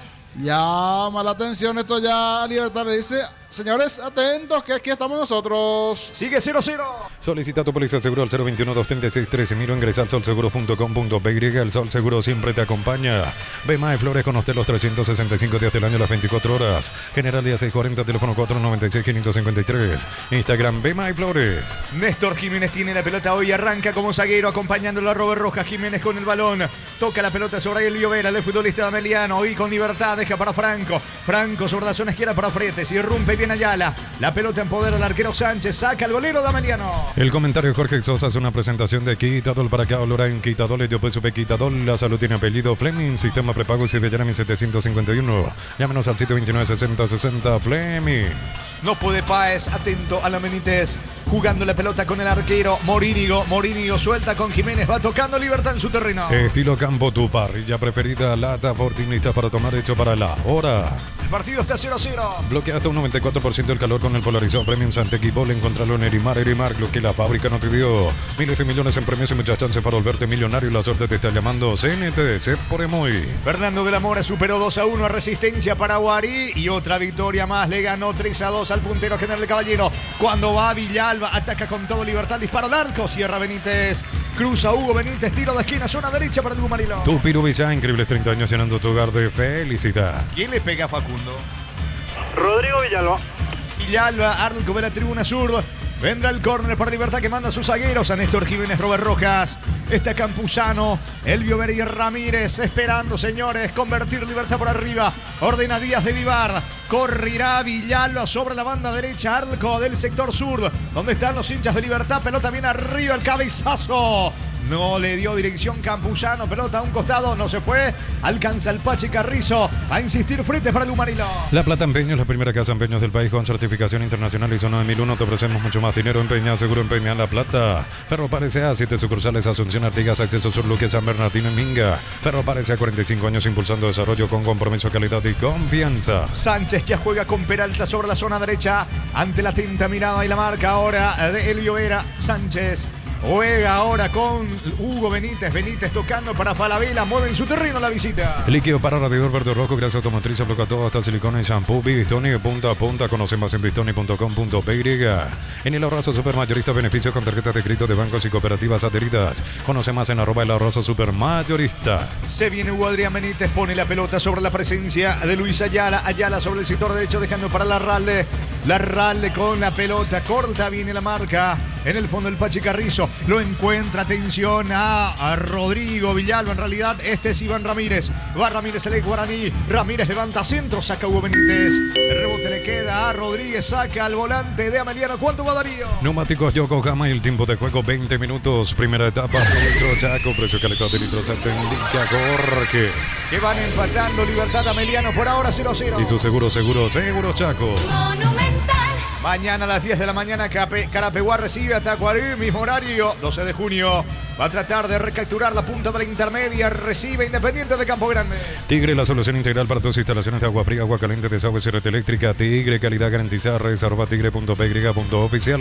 Llama la atención, esto ya Libertad le dice: señores, atentos, que aquí estamos nosotros. Sigue cero a cero. Solicita tu póliza seguro al cero veintiuno, doscientos treinta y seis, trece mil o ingresa al sol seguro punto com punto pe y. El Sol Seguro siempre te acompaña. Bemae Flores con usted los trescientos sesenta y cinco días del año, las veinticuatro horas. General día seiscientos cuarenta, teléfono cuatro noventa y seis, quinientos cincuenta y tres. Instagram Bemae Flores. Néstor Jiménez tiene la pelota hoy, arranca como zaguero acompañándolo a Robert Rojas. Jiménez con el balón, toca la pelota sobre el Llovera, el futbolista de Ameliano, hoy con Libertad, deja para Franco. Franco sobre la zona izquierda para Fretes, irrumpe bien Ayala. La pelota en poder del arquero Sánchez, saca el golero de Ameliano. El comentario de Jorge Sosa es una presentación de Quitadol para acá, Lorraine Quitadol, yo peso Quitadol, la salud tiene apellido Fleming, sistema prepago y Sibellana setecientos cincuenta y uno. Llámenos al siete veintinueve, sesenta sesenta, Fleming. No puede Páez, atento a la Benítez, jugando la pelota con el arquero Morínigo. Morínigo suelta con Jiménez, va tocando Libertad en su terreno. Estilo campo, tu parrilla preferida, lata fortinista para tomar, hecho para la hora. El partido está cero a cero. Bloquea hasta un noventa y cuatro por ciento el calor con el polarizado Premium Santequibol. Encontralo en Erimar, Erimar, lo que la fábrica no te dio. Miles y millones en premios y muchas chances para volverte millonario. La suerte te está llamando. C N T D C por Emoy. Fernando de la Mora superó dos a uno a Resistencia Paraguarí y otra victoria más. Le ganó tres a dos al puntero General Caballero. Cuando va Villalba, ataca con todo Libertad, dispara al arco, cierra Benítez, cruza Hugo Benítez, tiro de esquina, zona derecha para el Gumarilo. Tu Pirubisa, increíbles treinta años llenando tu hogar de felicidad. ¿Quién le pega a Facundo? Rodrigo Villalba. Villalba, arco de la tribuna sur. Vendrá el córner para Libertad que manda a sus zagueros, a Néstor Jiménez, Robert Rojas. Está Campuzano, Elvio Beri Ramírez, esperando, señores, convertir Libertad por arriba. Ordena Díaz de Vivar. Correrá Villalba sobre la banda derecha, arco del sector sur, donde están los hinchas de Libertad. Pelota bien arriba, el cabezazo No le dio dirección Campuzano. Pelota a un costado. No se fue. Alcanza el Pachi Carrizo. A insistir frente para el Humarilo. La Plata Empeños, la primera casa de empeños del país con certificación internacional ISO nueve mil uno. Te ofrecemos mucho más dinero. Empeña, seguro empeña La Plata. Ferropares A, siete sucursales, Asunción, Artigas, Acceso Sur, Luque, San Bernardino y Minga. Ferropares A, cuarenta y cinco años impulsando desarrollo con compromiso, calidad y confianza. Sánchez ya juega con Peralta sobre la zona derecha. Ante la atenta mirada y la marca ahora de Elvio Vera. Sánchez juega ahora con Hugo Benítez. Benítez tocando para Falabella. Mueve en su terreno la visita. Líquido para radiador verde rojo, grasa automotriz, bloquea todo hasta silicona y shampoo. Bistoni de punta a punta. Conoce más en bistoni punto com punto p y. En el Ahorrazo Supermayorista, beneficio con tarjetas de crédito de bancos y cooperativas adheridas. Conoce más en arroba el Ahorrazo Supermayorista. Se viene Hugo Adrián Benítez. Pone la pelota sobre la presencia de Luis Ayala. Ayala sobre el sector derecho, dejando para la Larralde. Larralde con la pelota corta. Viene la marca. En el fondo el Pachi Carrizo. Lo encuentra, atención a, a Rodrigo Villalba. En realidad este es Iván Ramírez. Va Ramírez, el ex guaraní. Ramírez levanta centro, saca Hugo Benítez. El rebote le queda a Rodríguez, saca al volante de Ameliano. ¿Cuánto va Darío? Neumáticos Yokohama y el tiempo de juego veinte minutos. Primera etapa, litro Chaco, precio calidad de litro Santa indica Jorge. Que van empatando Libertad Ameliano por ahora cero a cero. Y su seguro, seguro, seguro Chaco. Monumental. Mañana a las diez de la mañana Carapeguá recibe a Tacuarí, mismo horario, doce de junio. Va a tratar de recapturar la punta de la intermedia. Recibe Independiente de Campo Grande. Tigre, la solución integral para tus instalaciones de agua fría, agua caliente, desagüe y red eléctrica. Tigre, calidad garantizada. Redes arroba tigre punto p y punto oficial.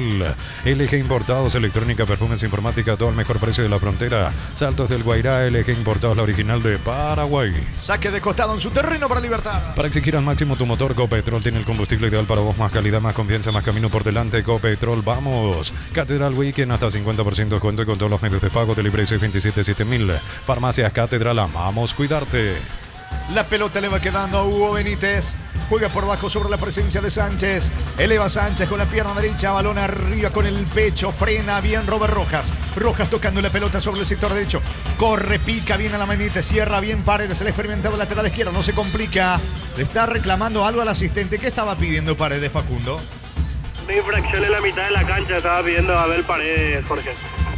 L G Importados, electrónica, perfumes, informática, todo al mejor precio de la frontera. Saltos del Guairá, L G Importados, la original de Paraguay. Saque de costado en su terreno para Libertad. Para exigir al máximo tu motor, Copetrol tiene el combustible ideal para vos. Más calidad, más confianza, más camino por delante. Copetrol, vamos. Catedral Weekend, hasta cincuenta por ciento de descuento y con todos los medios de pago de libre seis veintisiete siete mil. Farmacias Catedral, amamos cuidarte. La pelota le va quedando a Hugo Benítez. Juega por bajo sobre la presencia de Sánchez. Eleva Sánchez con la pierna derecha. Balón arriba con el pecho. Frena bien Robert Rojas. Rojas tocando la pelota sobre el sector derecho. Corre, pica bien a la Benítez. Cierra bien Paredes. El experimentado lateral izquierdo. No se complica. Le está reclamando algo al asistente. ¿Qué estaba pidiendo Paredes, Facundo? Una infracción en la mitad de la cancha. Estaba pidiendo a Abel Paredes, Jorge.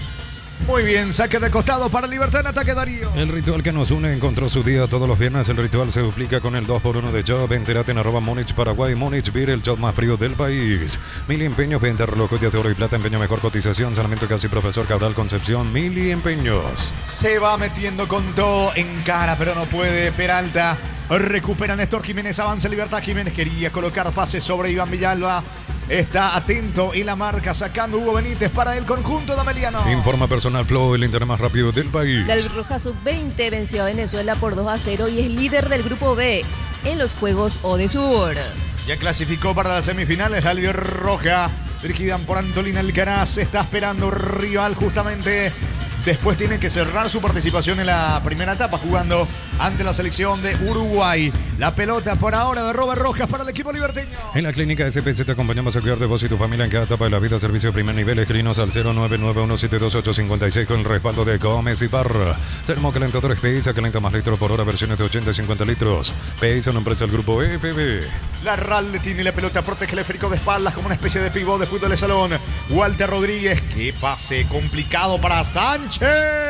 Muy bien, saque de costado para Libertad en ataque Darío. El ritual que nos une encontró su día todos los viernes. El ritual se duplica con el dos por uno de Job. Entérate en arroba Múnich Paraguay. Múnich Beer, el job más frío del país. Mili Empeños, venta relojes de oro y plata, empeño mejor cotización. Salamiento casi profesor Cabral Concepción. Mili Empeños. Se va metiendo con todo en cara, pero no puede. Peralta. Recupera Néstor Jiménez, avanza Libertad. Jiménez quería colocar pases sobre Iván Villalba. Está atento y la marca sacando Hugo Benítez para el conjunto de Ameliano. Informa Personal Flow, el internet más rápido del país. La Roja sub veinte venció a Venezuela por dos a cero y es líder del grupo B en los Juegos Odesur. Ya clasificó para las semifinales la Roja, dirigida por Antolina Alcaraz. Está esperando rival justamente. Después tiene que cerrar su participación en la primera etapa jugando ante la selección de Uruguay. La pelota por ahora de Robert Rojas para el equipo liberteño. En la clínica S P C te acompañamos a cuidar de vos y tu familia en cada etapa de la vida. Servicio de primer nivel. Escrinos al cero nueve nueve uno siete dos ocho cinco seis con el respaldo de Gómez y Parra. Termocalentadores P I S A, calienta más litros por hora, versiones de ochenta y cincuenta litros. P I S A, una empresa del grupo E P B. La Ralde tiene la pelota, protege el esférico de espaldas como una especie de pivot de fútbol de salón. Walter Rodríguez, qué pase complicado para Sánchez.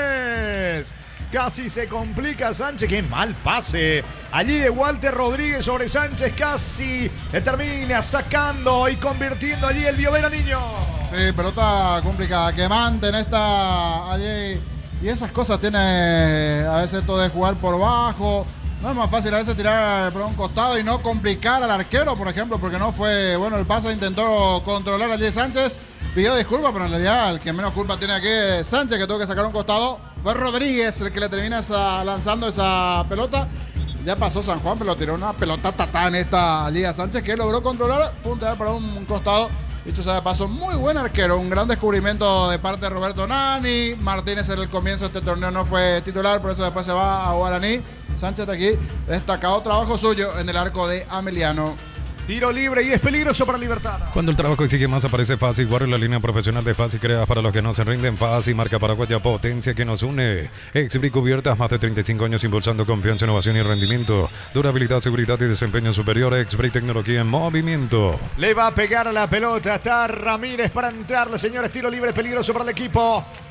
Casi se complica Sánchez, qué mal pase. Allí de Walter Rodríguez sobre Sánchez, casi le termina sacando y convirtiendo allí el Biovera Niño. Sí, pelota complicada. Que manten esta allí. Y esas cosas tiene a veces todo de jugar por bajo. No es más fácil a veces tirar por un costado y no complicar al arquero, por ejemplo, porque no fue bueno el pase. Intentó controlar allí Sánchez. Pidió disculpas, pero en realidad el que menos culpa tiene aquí es Sánchez, que tuvo que sacar un costado. Fue Rodríguez el que le termina esa, lanzando esa pelota. Ya pasó San Juan, pero tiró una pelota tatá en esta Liga Sánchez, que logró controlar, puntear para un, un costado. Dicho sea de paso, muy buen arquero, un gran descubrimiento de parte de Roberto Nani. Martínez en el comienzo de este torneo no fue titular, por eso después se va a Guaraní. Sánchez aquí, destacado trabajo suyo en el arco de Ameliano. Tiro libre y es peligroso para Libertad. Cuando el trabajo exige más, aparece Fácil. Guarda la línea profesional de Fácil, crea para los que no se rinden. Fácil, marca paraguaya, potencia que nos une. Exbri Cubiertas, más de treinta y cinco años impulsando confianza, innovación y rendimiento. Durabilidad, seguridad y desempeño superior. Exbri, tecnología en movimiento. Le va a pegar a la pelota. Está Ramírez para entrarle, señores. Tiro libre peligroso para el equipo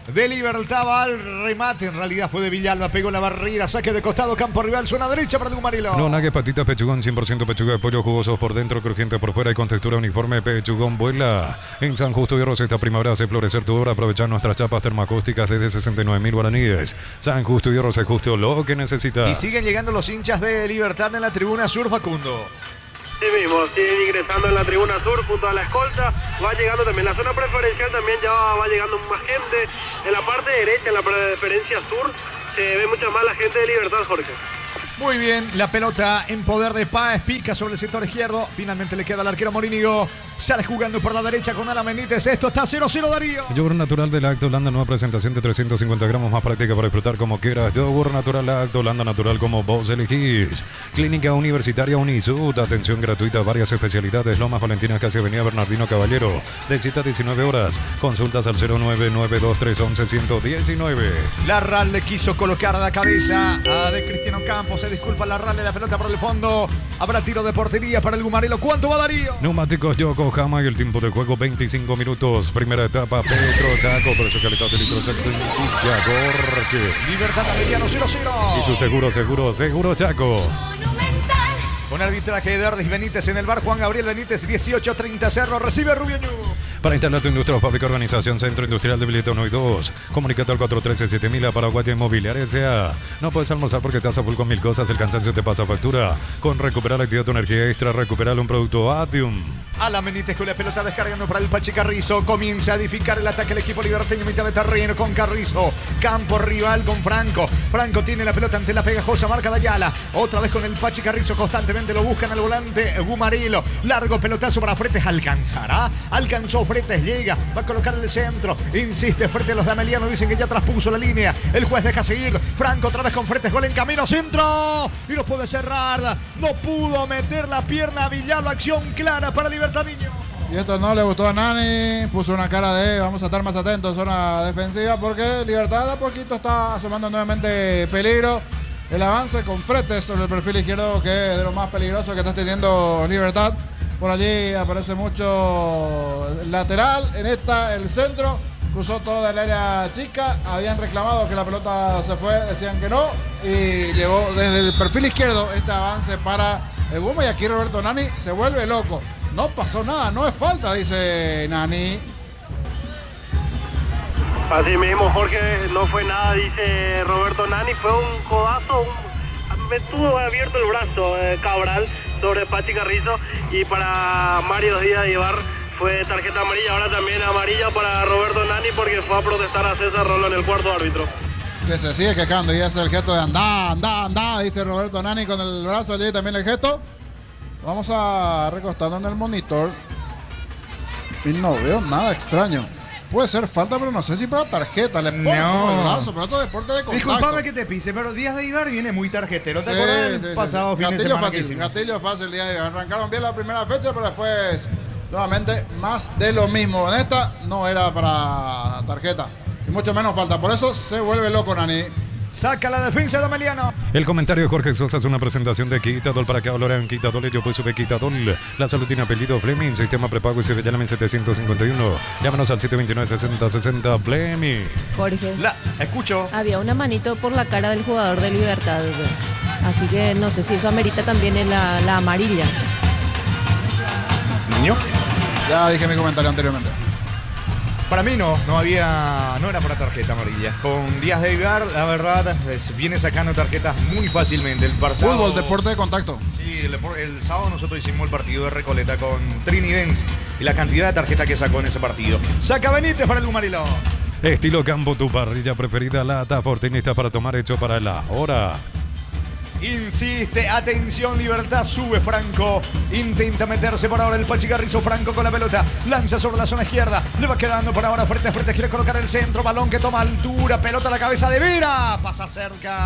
de Libertad, va al remate, en realidad fue de Villalba, pegó la barrera, saque de costado, campo rival, zona derecha para el Gumarilo. No, nague, patitas, pechugón, cien por ciento pechuga de pollo, jugosos por dentro, crujiente por fuera y con textura uniforme, pechugón vuela. En San Justo y Rosa esta primavera hace florecer tu obra, aprovechar nuestras chapas termoacústicas desde sesenta y nueve mil guaraníes. San Justo y Rosa, justo lo que necesitas. Y siguen llegando los hinchas de Libertad en la tribuna sur, Facundo. Sí mismo, siguen ingresando en la tribuna sur junto a la escolta, va llegando también la zona preferencial, también ya va, va llegando más gente. En la parte derecha, en la preferencia sur, se ve mucha más la gente de Libertad, Jorge. Muy bien, la pelota en poder de Páez, pica sobre el sector izquierdo, finalmente le queda al arquero Morínigo, sale jugando por la derecha con Alan Benítez, esto está cero cero, Darío. Yogur natural de Lacto Holanda, nueva presentación de trescientos cincuenta gramos, más práctica para disfrutar como quieras. Yogur natural Lacto Holanda, natural como vos elegís. Clínica Universitaria Unisud, atención gratuita, varias especialidades. Lomas Valentina, casi avenida Bernardino Caballero, de siete a diecinueve horas. Consultas al cero nueve nueve dos tres uno uno uno uno nueve. La R A L le quiso colocar a la cabeza a de Cristiano Campos, se disculpa la R A L, la pelota por el fondo. Habrá tiro de portería para el Gumarelo. ¿Cuánto va, Darío? Neumáticos Yokohama y el tiempo de juego veinticinco minutos. Primera etapa, Petro Chaco, por eso calidad de litros Gorque. Libertad Ameriano cero cero. Y su seguro, seguro, seguro Chaco. Con arbitraje de Erdis Benítez en el bar, Juan Gabriel Benítez, dieciocho treinta Cerro, recibe Rubio Ñu. Para instalar tu industria o fábrica, organización Centro Industrial de Billetón uno y dos. Comunicate al cuatro uno tres siete mil a Paraguay Inmobiliaria S A. No puedes almorzar porque estás a full con mil cosas, el cansancio te pasa factura. Con recuperar actividad tu energía extra, recuperar un producto Atium. Alan Benítez con la pelota descargando para el Pachi Carrizo. Comienza a edificar el ataque el equipo liberteño, mitad de terreno con Carrizo. Campo rival con Franco. Franco tiene la pelota ante la pegajosa marca de Ayala. Otra vez con el Pachi Carrizo, constantemente lo buscan al volante Gumarilo. Largo pelotazo para Fretes, alcanzará. Alcanzó Fretes, llega, va a colocar el centro. Insiste Fretes, los de Ameliano dicen que ya traspuso la línea. El juez deja seguir. Franco otra vez con Fretes, gol en camino, centro. Y no puede cerrar. No pudo meter la pierna a Villalba. Acción clara para Libertadino. Y esto no le gustó a Nani, puso una cara de vamos a estar más atentos en zona defensiva porque Libertad a poquito está asomando nuevamente peligro. El avance con Fretes sobre el perfil izquierdo, que es de lo más peligroso que está teniendo Libertad. Por allí aparece mucho lateral, en esta el centro, cruzó toda el área chica, habían reclamado que la pelota se fue, decían que no, y llegó desde el perfil izquierdo este avance para el Guma, y aquí Roberto Nani se vuelve loco. No pasó nada, no es falta, dice Nani. Así mismo, Jorge, no fue nada, dice Roberto Nani, fue un codazo, un... me tuvo abierto el brazo eh, Cabral sobre Pachi Carrizo, y para Mario Díaz de Ibar fue tarjeta amarilla, ahora también amarilla para Roberto Nani porque fue a protestar a César Rolo en el cuarto árbitro. Que se sigue quejando y hace el gesto de andá, andá, andá, dice Roberto Nani con el brazo allí, también el gesto. Vamos a recostando en el monitor y no veo nada extraño. Puede ser falta, pero no sé si para tarjeta. Le pongo no. el brazo, pero esto es deporte de contacto. Disculpame que te pise, pero Díaz de Ibar viene muy tarjetero. ¿Te sí, acuerdas sí, el sí, pasado sí. fin Gatillo de semana fácil, que hicimos? gatillo fácil Díaz de Ibar. Arrancaron bien la primera fecha, pero después nuevamente más de lo mismo. En esta no era para tarjeta y mucho menos falta. Por eso se vuelve loco Nani. Saca la defensa de Ameliano. El comentario de Jorge Sosa es una presentación de Quitadol. Para que hablar en Quitadol, yo pues sube Quitadol. La salud tiene apellido Fleming, sistema prepago y se ve ya en setecientos cincuenta y uno. Llámanos al siete dos nueve, sesenta sesenta Fleming. Jorge, La escucho. había una manito por la cara del jugador de Libertad, así que no sé si eso amerita también en la, la amarilla. Niño. Ya dije mi comentario anteriormente. Para mí no, no había, no era para tarjeta amarilla. Con Díaz de Ibar, la verdad, es, viene sacando tarjetas muy fácilmente. El pasado, Fútbol, deporte de contacto. Sí, el, el sábado nosotros hicimos el partido de Recoleta con Trinidens y la cantidad de tarjetas que sacó en ese partido. Saca Benítez para el Gumarilo. Estilo Campo, tu parrilla preferida, lata fortinista para tomar, hecho para la hora. Insiste, atención, Libertad, sube Franco, intenta meterse por ahora el Pachi Carrizo. Franco con la pelota, lanza sobre la zona izquierda, le va quedando por ahora frente a frente, quiere colocar el centro, balón que toma altura, pelota a la cabeza de Vera, pasa cerca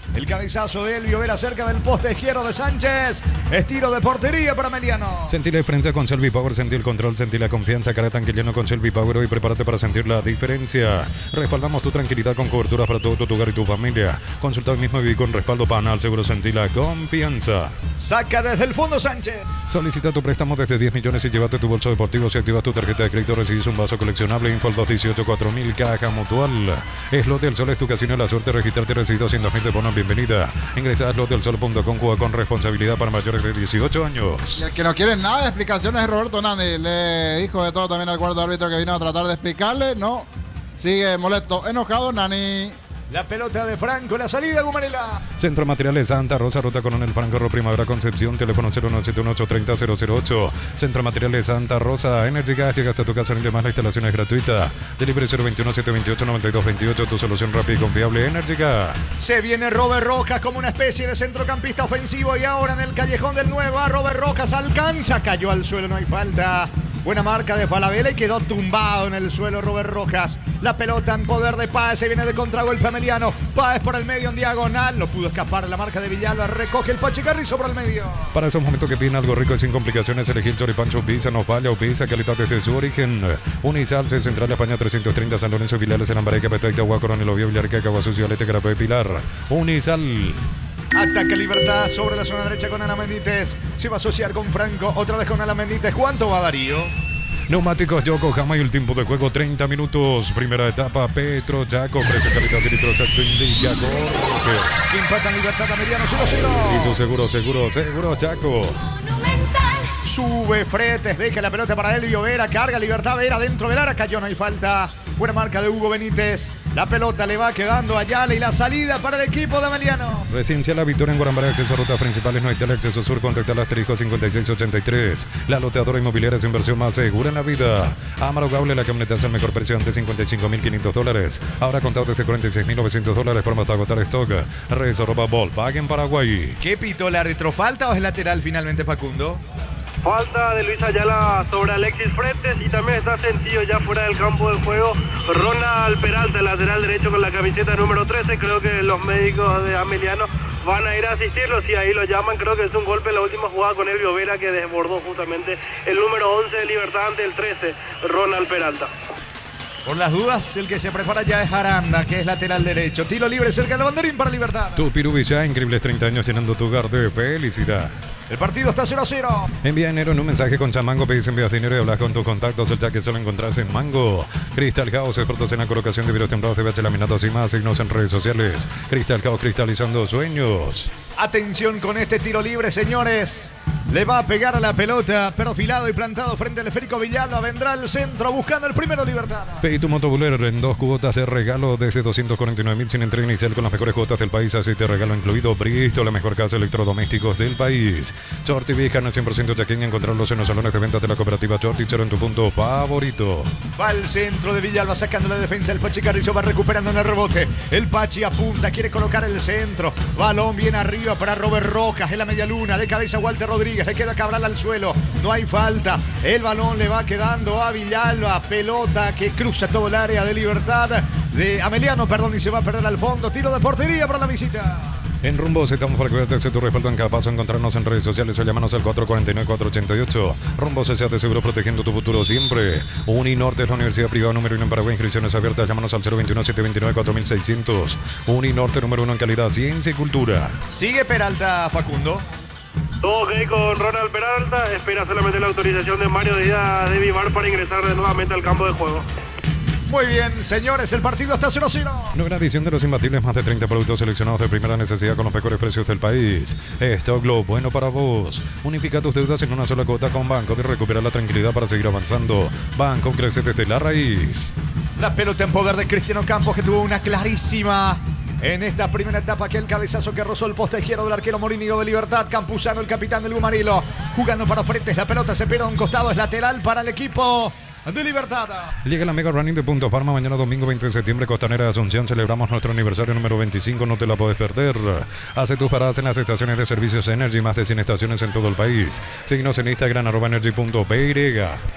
El cabezazo de Elvio Vera cerca del poste izquierdo de Sánchez. Estiro de portería para Meliano. Sentí la diferencia con Selvi Power, sentí el control, sentí la confianza. Cara tanquillano con Selvi Power. Hoy prepárate para sentir la diferencia. Respaldamos tu tranquilidad con coberturas para todo tu hogar y tu familia. Consulta hoy mismo y viví con respaldo Panal. Seguro sentí la confianza. Saca desde el fondo Sánchez. Solicita tu préstamo desde diez millones y llévate tu bolso deportivo. Si activas tu tarjeta de crédito recibís un vaso coleccionable. Info al dos dieciocho cuatro mil. Caja Mutual. Slot del Sol es tu casino de la suerte. Registrarte y recibir doscientos mil de bono. Bienvenida. Ingresa a slot del sol punto com. Juega con responsabilidad para mayores de dieciocho años. Y el que no quiere nada de explicaciones es Roberto Nani. Le dijo de todo también al cuarto árbitro que vino a tratar de explicarle. No. Sigue molesto, enojado Nani. La pelota de Franco, la salida Gumarela. Centro Materiales Santa Rosa, Ruta Coronel Franco, Ro Primavera Concepción, teléfono cero nueve siete uno ocho tres cero cero cero ocho. Centro Materiales Santa Rosa, Energy Gas, llega hasta tu casa, rinde más, la instalación es gratuita. Delivery cero veintiuno siete veintiocho noventa y dos veintiocho, tu solución rápida y confiable, Energy Gas. Se viene Robert Rojas como una especie de centrocampista ofensivo y ahora en el callejón del nuevo, Robert Rojas alcanza, cayó al suelo, no hay falta. Buena marca de Falabella y quedó tumbado en el suelo Robert Rojas. La pelota en poder de Páez, se viene de contragolpe Ameliano. Páez por el medio en diagonal, no pudo escapar la marca de Villalba, recoge el Pachicarrizo por el medio. Para esos momentos que piden algo rico y sin complicaciones, elegir choripancho Pizza, no falla o pizza, calidad desde su origen. Unisal, C Central España trescientos treinta, San Lorenzo, Vilares, en Ambareca, Petacta, Agua, Coronel, Oviedo, Villarreca, Agua Sucio, Alete, Carapé, Pilar. Unisal. Ataca Libertad sobre la zona derecha con Ana Mendites. Se va a asociar con Franco, otra vez con Ana Mendites. ¿Cuánto va Darío? Neumáticos Yokohama y el tiempo de juego treinta minutos. Primera etapa Petro Chaco, precio calidad de litro exacto indica Jorge. Que empatan Libertad a Mediano cero cero. Y su seguro, seguro, seguro Chaco. Sube Fretes, deja la pelota para Elvio Vera, carga Libertad Vera dentro del área, cayó, no hay falta. Buena marca de Hugo Benítez. La pelota le va quedando a Ayala y la salida para el equipo de Ameliano. Residencia La Victoria en Guarambaré, acceso a rutas principales, no hay tele, acceso sur, contacta al asterisco cincuenta y seis ochenta y tres. La loteadora inmobiliaria es inversión más segura en la vida. Amaro Gable, la camioneta es el mejor precio ante cincuenta y cinco mil quinientos dólares. Ahora contado desde cuarenta y seis mil novecientos dólares por hasta agotar stock. Reserva Volkswagen Paraguay. ¿Qué pitó la retrofalta o es lateral finalmente, Facundo? Falta de Luis Ayala sobre Alexis Fretes y también está sentido ya fuera del campo del juego Ronald Peralta, lateral derecho con la camiseta número trece. Creo que los médicos de Ameliano van a ir a asistirlo, si ahí lo llaman. Creo que es un golpe en la última jugada con Elvio Vera que desbordó justamente el número once de Libertad ante el trece, Ronald Peralta. Por las dudas, el que se prepara ya es Aranda, que es lateral derecho. Tiro libre cerca del banderín para Libertad. Tu Pirubilla, increíbles treinta años llenando tu hogar de felicidad. El partido está cero a cero. Envía enero en un mensaje con Chamango, pedís envías dinero y hablas con tus contactos. El jaque solo encontrás en Mango. Crystal House, expertos en la colocación de vidrios templados, de V H, laminados y más. Signos en redes sociales. Crystal House, cristalizando sueños. Atención con este tiro libre, señores. Le va a pegar a la pelota, perfilado y plantado frente al esférico Villalba. Vendrá al centro buscando el primero Libertad. Pedí tu motobuler en dos cuotas de regalo desde doscientos cuarenta y nueve mil sin entrega inicial con las mejores cuotas del país. Así te regalo incluido Bristol, la mejor casa de electrodomésticos del país. Shorty Vieja, cien por ciento chaqueña. Encontrarlos en los salones de ventas de la cooperativa Shorty, cero en tu punto favorito. Va al centro de Villalba sacando la defensa. El Pachi Carrizo va recuperando en el rebote. El Pachi apunta, quiere colocar el centro. Balón bien arriba para Robert Rojas en la media luna. De cabeza Walter Rodríguez. Le queda Cabral al suelo. No hay falta. El balón le va quedando a Villalba. Pelota que cruza todo el área de Libertad. De Ameliano, perdón, y se va a perder al fondo. Tiro de portería para la visita. En Rumbos estamos para cuidarte de tu respaldo en cada paso. Encontrarnos en redes sociales o llamarnos al cuatro cuatro nueve cuatro ocho ocho. Rumbos S A de seguro protegiendo tu futuro siempre. Uninorte es la universidad privada número uno en Paraguay. Inscripciones abiertas. Llámanos al cero veintiuno siete veintinueve cuatro mil seiscientos. Uninorte número uno en calidad, ciencia y cultura. Sigue Peralta, Facundo. Todo ok con Ronald Peralta. Espera solamente la autorización de Mario Díaz de Vivar para ingresar nuevamente al campo de juego. Muy bien, señores, el partido está cero cero. Nueva edición de los imbatibles, más de treinta productos seleccionados de primera necesidad con los mejores precios del país. Stock Globe, bueno para vos. Unifica tus deudas en una sola cuota con Banco y recupera la tranquilidad para seguir avanzando. Banco crece desde la raíz. La pelota en poder de Cristiano Campos, que tuvo una clarísima en esta primera etapa, aquel cabezazo que rozó el poste izquierdo del arquero Morínigo de Libertad. Campuzano, el capitán del Gumarilo, jugando para frentes. La pelota se pierde a un costado, es lateral para el equipo de Libertad. Llega la Mega Running de Punto Parma mañana domingo veinte de septiembre, Costanera de Asunción. Celebramos nuestro aniversario número veinticinco, no te la puedes perder. Hace tus paradas en las estaciones de servicios Energy, más de cien estaciones en todo el país. Síguenos en Instagram, arroba energy punto p y.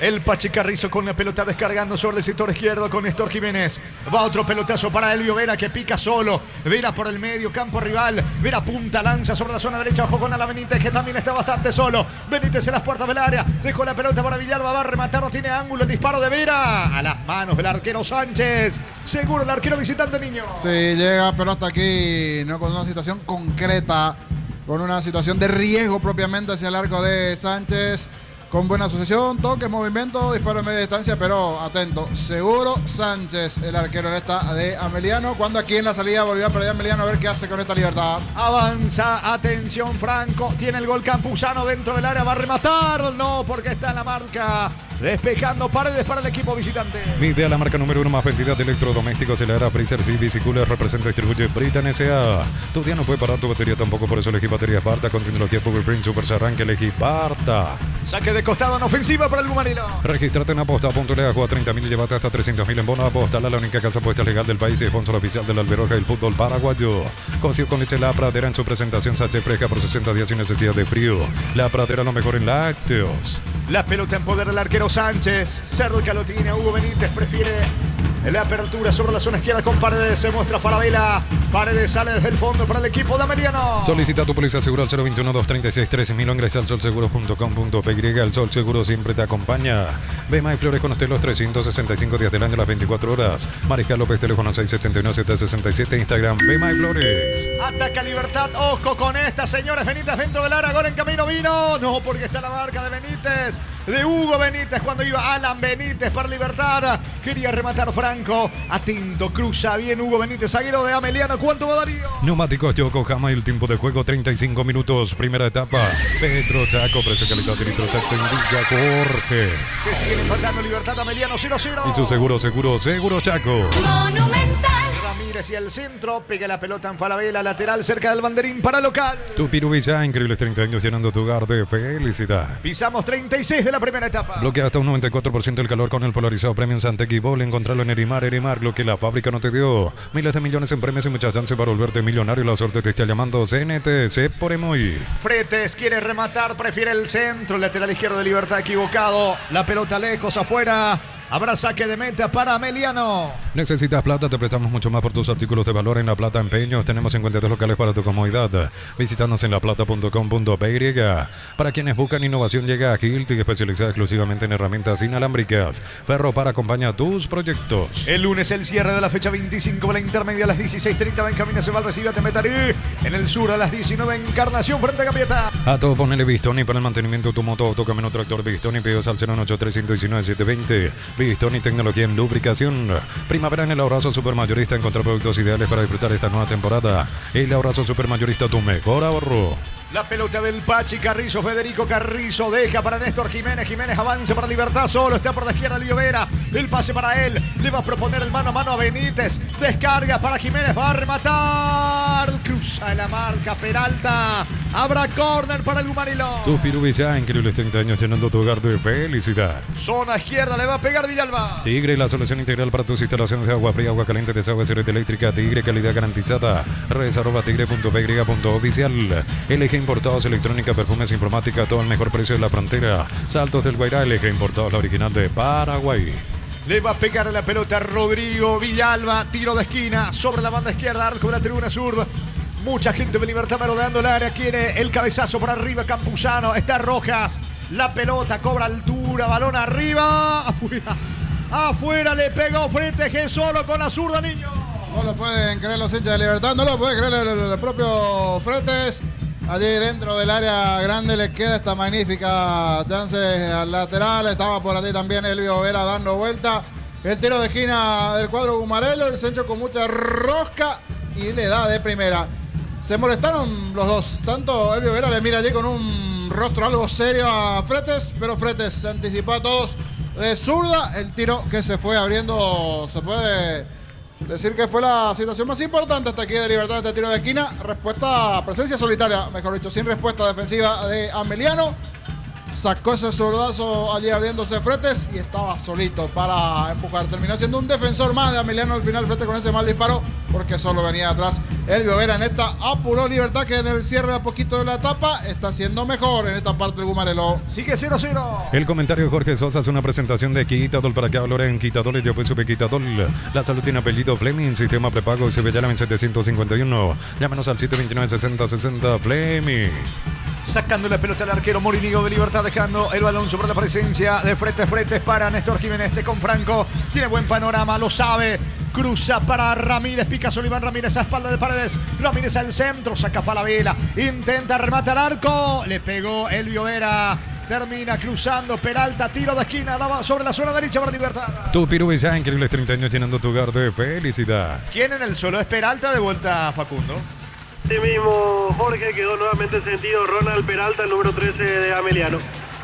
El Pachi Carrizo con la pelota descargando sobre el sector izquierdo con Néstor Jiménez. Va otro pelotazo para Elvio Vera que pica solo. Vera por el medio, campo rival. Vera punta, lanza sobre la zona derecha. Ojo con Ala Benítez que también está bastante solo. Benítez en las puertas del área. Dejó la pelota para Villalba. Va a rematar, no tiene ángulo. El disparo de Vera. A las manos del arquero Sánchez. Seguro el arquero visitante, Niño. Sí, llega, pero hasta aquí no con una situación concreta. Con una situación de riesgo propiamente hacia el arco de Sánchez. Con buena asociación, toque, movimiento, disparo en media distancia, pero atento. Seguro Sánchez, el arquero en esta de Ameliano. Cuando aquí en la salida volvió a perder Ameliano, a ver qué hace con esta libertad. Avanza, atención Franco. Tiene el gol Campuzano dentro del área. Va a rematar. No, porque está en la marca. Despejando Paredes para el equipo visitante. Mide a la marca número uno más vendida de electrodomésticos. El era Freezer C V C Cooler representa y distribuye Britan S A. Tu día no puede parar tu batería tampoco, por eso elegí baterías Barta con tecnología Power Print Super Arranque. Elegí Barta. Saque de costado en ofensiva para el Gumarino. Regístrate en aposta.le, juega treinta mil y llévate hasta trescientos mil en bono. Apostala, la única casa apuesta legal del país y sponsor oficial de la Alberoja del fútbol paraguayo. Cocido con leche La Pradera en su presentación sachet fresca por sesenta días sin necesidad de frío. La Pradera, lo mejor en lácteos. La pelota en poder del arquero Sánchez. Cerca lo tiene Hugo Benítez. Prefiere la apertura sobre la zona izquierda con Paredes. Se muestra Falabella. Paredes sale desde el fondo para el equipo de Ameliano. Solicita tu póliza seguro al cero veintiuno, doscientos treinta y seis, trece mil o ingresa al sol seguro punto com punto pe ye. El Sol Seguro siempre te acompaña. Bema y Flores con usted los trescientos sesenta y cinco días del año, las veinticuatro horas. Mariscal López, teléfono seis siete uno, siete seis siete, Instagram Bema y Flores. Ataca Libertad. Ojo con esta, señores. Benítez dentro del área. Gol en camino vino. No, porque está la marca de Benítez. De Hugo Benítez cuando iba Alan Benítez para Libertad. Quería rematar Franco. Atento, cruza bien Hugo Benítez, zaguero de Ameliano. ¿Cuánto va Darío? Neumáticos Yokohama y el tiempo de juego treinta y cinco minutos. Primera etapa. Petro Chaco, precio calidad de litro secto indica Jorge. Que siguen empatando Libertad Ameliano cero cero. Y su seguro, seguro, seguro Chaco. Monumental. Ramírez y el centro. Pega la pelota en Falabella, lateral cerca del banderín para local. Tu Pirubilla, increíbles treinta años llenando tu hogar de felicidad. Pisamos treinta y seis de la primera etapa. Bloquea hasta un noventa y cuatro por ciento del calor con el polarizado Premium Santec y Bol. Encontrarlo en Erimar, Erimar, lo que la fábrica no te dio. Miles de millones en premios y muchas chances para volverte millonario. La suerte te está llamando. C N T, C por Emoy. Fretes quiere rematar, prefiere el centro. El lateral izquierdo de Libertad equivocado. La pelota lejos, afuera. Habrá saque de meta para Ameliano. ¿Necesitas plata? Te prestamos mucho más por tus artículos de valor en La Plata Empeños. Tenemos cincuenta y dos locales para tu comodidad. Visítanos en laplata punto com punto pe. Para quienes buscan innovación, llega a Hilti, especializada exclusivamente en herramientas inalámbricas. Ferro para acompañar tus proyectos. El lunes el cierre de la fecha veinticinco de la intermedia a las dieciséis treinta. Benjamín se va al recibe a Temetarí. En el sur a las diecinueve Encarnación frente a Gambieta. A todo ponele Bistoni para el mantenimiento de tu moto, auto, camino, tractor. Bistoni, pedidos al cero ocho tres, uno uno nueve, siete dos cero. Bistoni, tecnología en lubricación. Primavera en el Abrazo Supermayorista. Encontrar productos ideales para disfrutar esta nueva temporada. El Abrazo Supermayorista, tu mejor ahorro. La pelota del Pachi Carrizo. Federico Carrizo deja para Néstor Jiménez. Jiménez avanza para Libertad. Solo está por la izquierda Elvio Vera. El pase para él. Le va a proponer el mano a mano a Benítez. Descarga para Jiménez. Va a rematar. Cruza la marca Peralta. Habrá córner para el Gumarilón. Tu Pirubilla, increíbles treinta años llenando tu hogar de felicidad. Zona izquierda. Le va a pegar Villalba. Tigre, la solución integral para tus instalaciones de agua fría, agua caliente, desagüe, red eléctrica. Tigre, calidad garantizada. Redes arroba tigre punto pe punto oficial. L G Importados, electrónica, perfumes, informática, todo al mejor precio de la frontera. Saltos del Guairá, L G Importados, la original de Paraguay. Le va a pegar a la pelota Rodrigo Villalba. Tiro de esquina sobre la banda izquierda. Arco de la tribuna sur. Mucha gente de Libertad rodeando el área. Quiere el cabezazo por arriba Campuzano. Está Rojas. La pelota cobra altura. Balón arriba. Afuera. Afuera le pegó Fretes que solo con la zurda, Niño. No lo pueden creer los hinchas de Libertad. No lo puede creer el, el, el propio Fretes. Allí dentro del área grande le queda esta magnífica chance al lateral. Estaba por allí también Elvio Vera dando vuelta. El tiro de esquina del cuadro Gumarelo. El centro con mucha rosca y le da de primera. Se molestaron los dos. Tanto Elvio Vera le mira allí con un rostro algo serio a Fretes, pero Fretes se anticipó a todos de zurda. El tiro que se fue abriendo, se puede decir que fue la situación más importante hasta aquí de Libertad, este tiro de esquina. Respuesta, presencia solitaria, mejor dicho, sin respuesta defensiva de Ameliano. Sacó ese zurdazo allí abriéndose Fretes y estaba solito para empujar. Terminó siendo un defensor más de Ameliano al final, Fretes con ese mal disparo, porque solo venía atrás Elvio Vera en esta apuró Libertad, que en el cierre a poquito de la etapa está siendo mejor en esta parte del Gumarelo. Sigue cero cero. El comentario de Jorge Sosa es una presentación de Quitadol para que hablar en Quitadol. Yo pues supe Quitadol. La salud tiene apellido Fleming, sistema prepago y se ve ya en setecientos cincuenta y uno. Llámenos al siete dos nueve, sesenta sesenta Fleming. Sacando la pelota al arquero Morínigo de Libertad, dejando el balón sobre la presencia de frente a frente para Néstor Jiménez. Este con Franco, tiene buen panorama, lo sabe. Cruza para Ramírez, pica Soliván Ramírez a espalda de Paredes. Ramírez al centro, saca Falabella, intenta rematar al arco, le pegó Elvio Vera. Termina cruzando Peralta, tiro de esquina sobre la zona derecha para Libertad. Tu Piru ya increíbles treinta años llenando tu hogar de felicidad. ¿Quién en el suelo? Es Peralta, de vuelta Facundo. Sí mismo, Jorge, quedó nuevamente sentido Ronald Peralta, el número trece de Ameliano.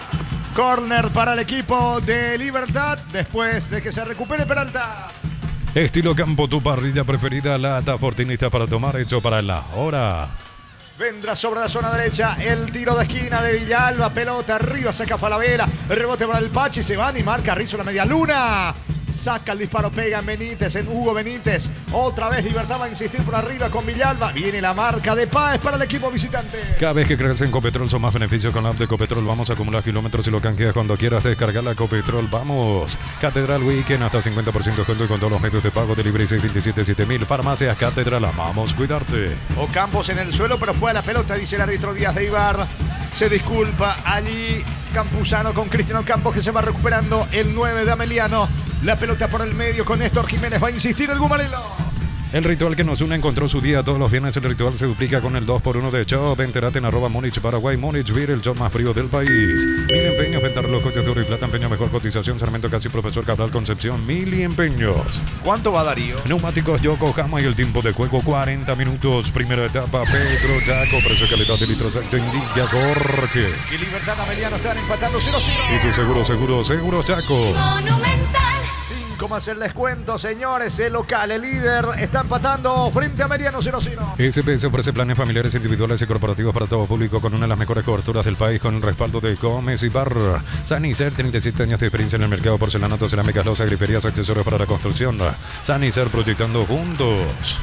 Corner para el equipo de Libertad, después de que se recupere Peralta. Estilo campo, tu parrilla preferida, lata fortinista para tomar, hecho para la hora. Vendrá sobre la zona derecha el tiro de esquina de Villalba, pelota arriba, saca Falabella, rebote para el Pachi, se van y marca Rizzo la media luna. Saca el disparo, pega en Benítez, en Hugo Benítez. Otra vez Libertad va a insistir por arriba con Villalba. Viene la marca de Páez para el equipo visitante. Cada vez que crees en Copetrol son más beneficios con la app de Copetrol. Vamos a acumular kilómetros y lo canjeas cuando quieras descargar la Copetrol. Vamos. Catedral Weekend hasta cincuenta por ciento de descuento con todos los medios de pago. Delivery seis veintisiete siete mil. Farmacias Catedral, amamos cuidarte. Ocampos en el suelo, pero fue a la pelota, dice el árbitro Díaz de Ibar. Se disculpa allí Campuzano con Cristiano Campos, que se va recuperando el nueve de Ameliano. La pelota por el medio con Néstor Jiménez. Va a insistir el Gumarelo. El ritual que nos une encontró su día todos los viernes. El ritual se duplica con el dos por uno de Chop. Enterate en arroba Múnich, Paraguay. Múnich Beer, el Chop más frío del país. Mil empeños, venta relojes de oro y plata, empeño, mejor cotización. Sarmiento Casi, Profesor Cabral, Concepción. Mil y empeños. ¿Cuánto va Darío? Neumáticos Yokohama y el tiempo de juego cuarenta minutos. Primera etapa, Pedro Jaco. Precio, calidad de litros exacto indica Jorge. Y Libertad Ameliano están empatando cero cero. Y su seguro, seguro, seguro Jaco. Monumental. cinco más el descuento, señores. El local, el líder, está empatando frente a Meriano cero cero. S P S ofrece planes familiares, individuales y corporativos para todo público con una de las mejores coberturas del país, con el respaldo de Gómez y Bar. Sanicer, treinta y siete años de experiencia en el mercado, porcelanato, cerámicas, losa, griferías, accesorios para la construcción. Sanicer, proyectando juntos.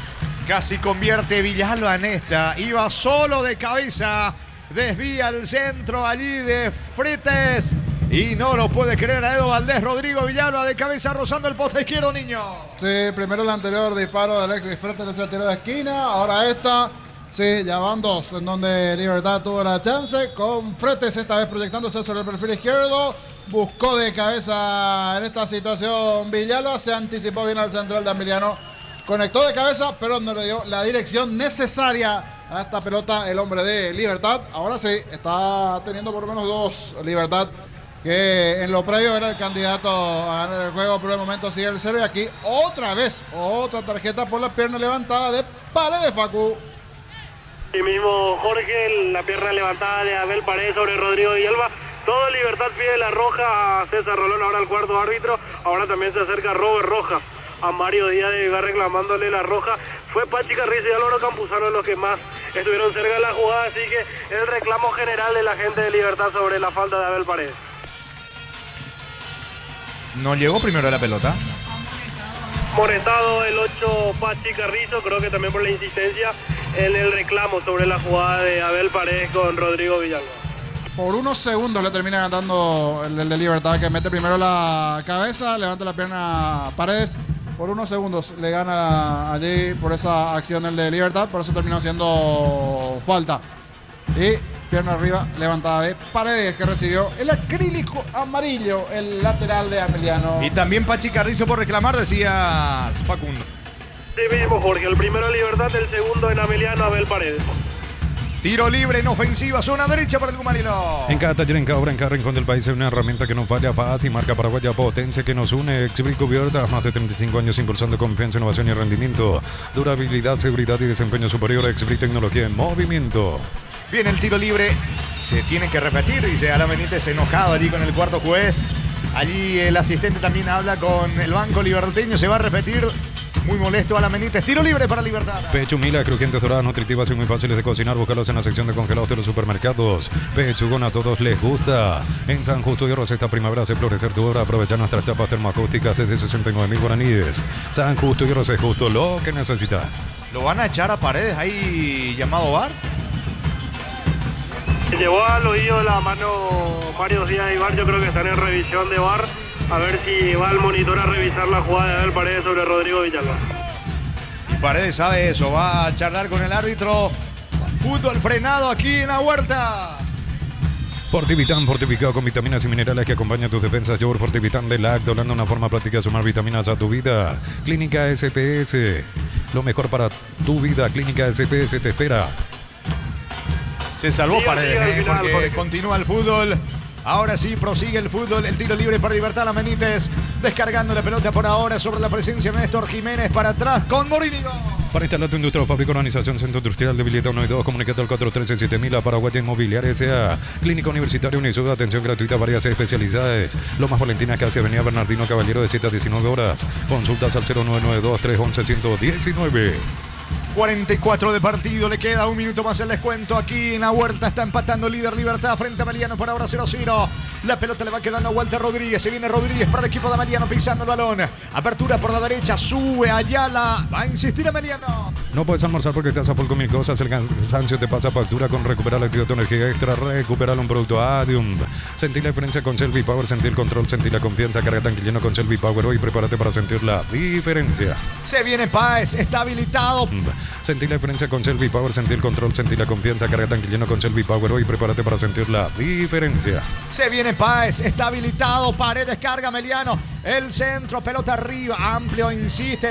Casi convierte Villalba en esta. Iba solo de cabeza. Desvía el centro allí de Fretes. Y no lo puede creer a Edo Valdés. Rodrigo Villalba de cabeza rozando el poste izquierdo, niño. Sí, primero el anterior disparo de Alexis Fretes, ese tiro de esquina. Ahora esta. Sí, ya van dos en donde Libertad tuvo la chance. Con Fretes esta vez proyectándose sobre el perfil izquierdo. Buscó de cabeza en esta situación Villalba. Se anticipó bien al central de Ameliano. Conectó de cabeza, pero no le dio la dirección necesaria a esta pelota el hombre de Libertad. Ahora sí, está teniendo por lo menos dos Libertad, que en lo previo era el candidato a ganar el juego, pero de momento sigue el cero. Y aquí otra vez, otra tarjeta por la pierna levantada de Paredes, Facu. Y mismo Jorge, la pierna levantada de Abel Paredes sobre Rodrigo Villalba. Todo Libertad pide la roja a César Rolón, ahora el cuarto árbitro. Ahora también se acerca Robert Rojas a Mario Díaz de Vivar reclamándole la roja. Fue Pachi Carrizo y Álvaro Campuzano los que más estuvieron cerca de la jugada, así que el reclamo general de la gente de Libertad sobre la falta de Abel Paredes. ¿No llegó primero a la pelota? Molestado el ocho Pachi Carrizo, creo que también por la insistencia en el reclamo sobre la jugada de Abel Paredes con Rodrigo Villalba. Por unos segundos le termina dando el, el de Libertad, que mete primero la cabeza, levanta la pierna Paredes. Por unos segundos le gana allí por esa acción el de Libertad, por eso terminó siendo falta. Y pierna arriba levantada de Paredes, que recibió el acrílico amarillo, el lateral de Ameliano. Y también Pachi Carrizo por reclamar, decías Facundo. Sí mismo, Jorge, el primero en Libertad, el segundo en Ameliano, Abel Paredes. Tiro libre en ofensiva, zona derecha para el Gumarilo. En cada taller, en cada obra, en cada rincón del país hay una herramienta que no falla, fácil, marca paraguaya, potencia que nos une. Exbric Cubiertas, más de treinta y cinco años impulsando confianza, innovación y rendimiento. Durabilidad, seguridad y desempeño superior. Exbric Tecnología en movimiento. Viene el tiro libre, se tiene que repetir, dice Alan Benítez, enojado allí con el cuarto juez. Allí el asistente también habla con el banco liberteño, se va a repetir muy molesto a la Menites. Tiro libre para Libertad. Pechumila, crujientes, doradas, nutritivas y muy fáciles de cocinar. Búscalos en la sección de congelados de los supermercados. Pechugón, a todos les gusta. En San Justo y Rosas esta primavera hace florecer tu obra. Aprovecha nuestras chapas termoacústicas desde sesenta y nueve mil guaraníes. San Justo y Rosas, justo lo que necesitas. ¿Lo van a echar a Paredes ahí llamado V A R? Se llevó al oído de la mano Mario Díaz y V A R. Yo creo que están en revisión de V A R. A ver si va al monitor a revisar la jugada de Abel Paredes sobre Rodrigo Villalba. Y Paredes sabe eso, va a charlar con el árbitro. Fútbol frenado aquí en la Huerta. Fortivitán, fortificado con vitaminas y minerales que acompañan tus defensas. Yogur Fortivitán de Lacto, dando una forma práctica de sumar vitaminas a tu vida. Clínica S P S, lo mejor para tu vida. Clínica S P S te espera. Se salvó Sí, Paredes, sí, al eh, final, porque Jorge. continúa el fútbol. Ahora sí, prosigue el fútbol. El tiro libre para Libertad. La Menites descargando la pelota por ahora sobre la presencia de Néstor Jiménez para atrás con Morínigo. Para instalar tu industria o fábrica, organización Centro Industrial de Villeta uno y dos, comunicate al cuatro uno tres siete mil a Paraguay Inmobiliaria S A. Clínica Universitaria Unisud, atención gratuita, varias especialidades. Lomas Valentina Casi, Avenida Bernardino Caballero de siete a diecinueve horas. Consultas al cero nueve nueve dos, tres uno uno, uno uno nueve. cuarenta y cuatro de partido, le queda un minuto más el descuento aquí en la Huerta. Está empatando líder Libertad frente a Meliano por ahora cero cero. La pelota le va quedando a Walter Rodríguez. Se viene Rodríguez para el equipo de Meliano pisando el balón. Apertura por la derecha, sube Ayala. Va a insistir a Meliano. No puedes almorzar porque estás a full con mil cosas. El cansancio te pasa factura con recuperar la actividad de tu energía extra. Recuperar un producto Adium. Sentí la diferencia con Selvi Power. Sentí el control, sentí la confianza. Carga tanque lleno con Selvi Power. Hoy prepárate para sentir la diferencia. Se viene Páez, está habilitado. Sentí la diferencia con Selvi Power. Sentí el control, sentí la confianza. Carga tanque lleno con Selvi Power. Hoy prepárate para sentir la diferencia. Se viene Páez, está habilitado. Paredes carga Meliano. El centro, pelota arriba. Amplio, insiste.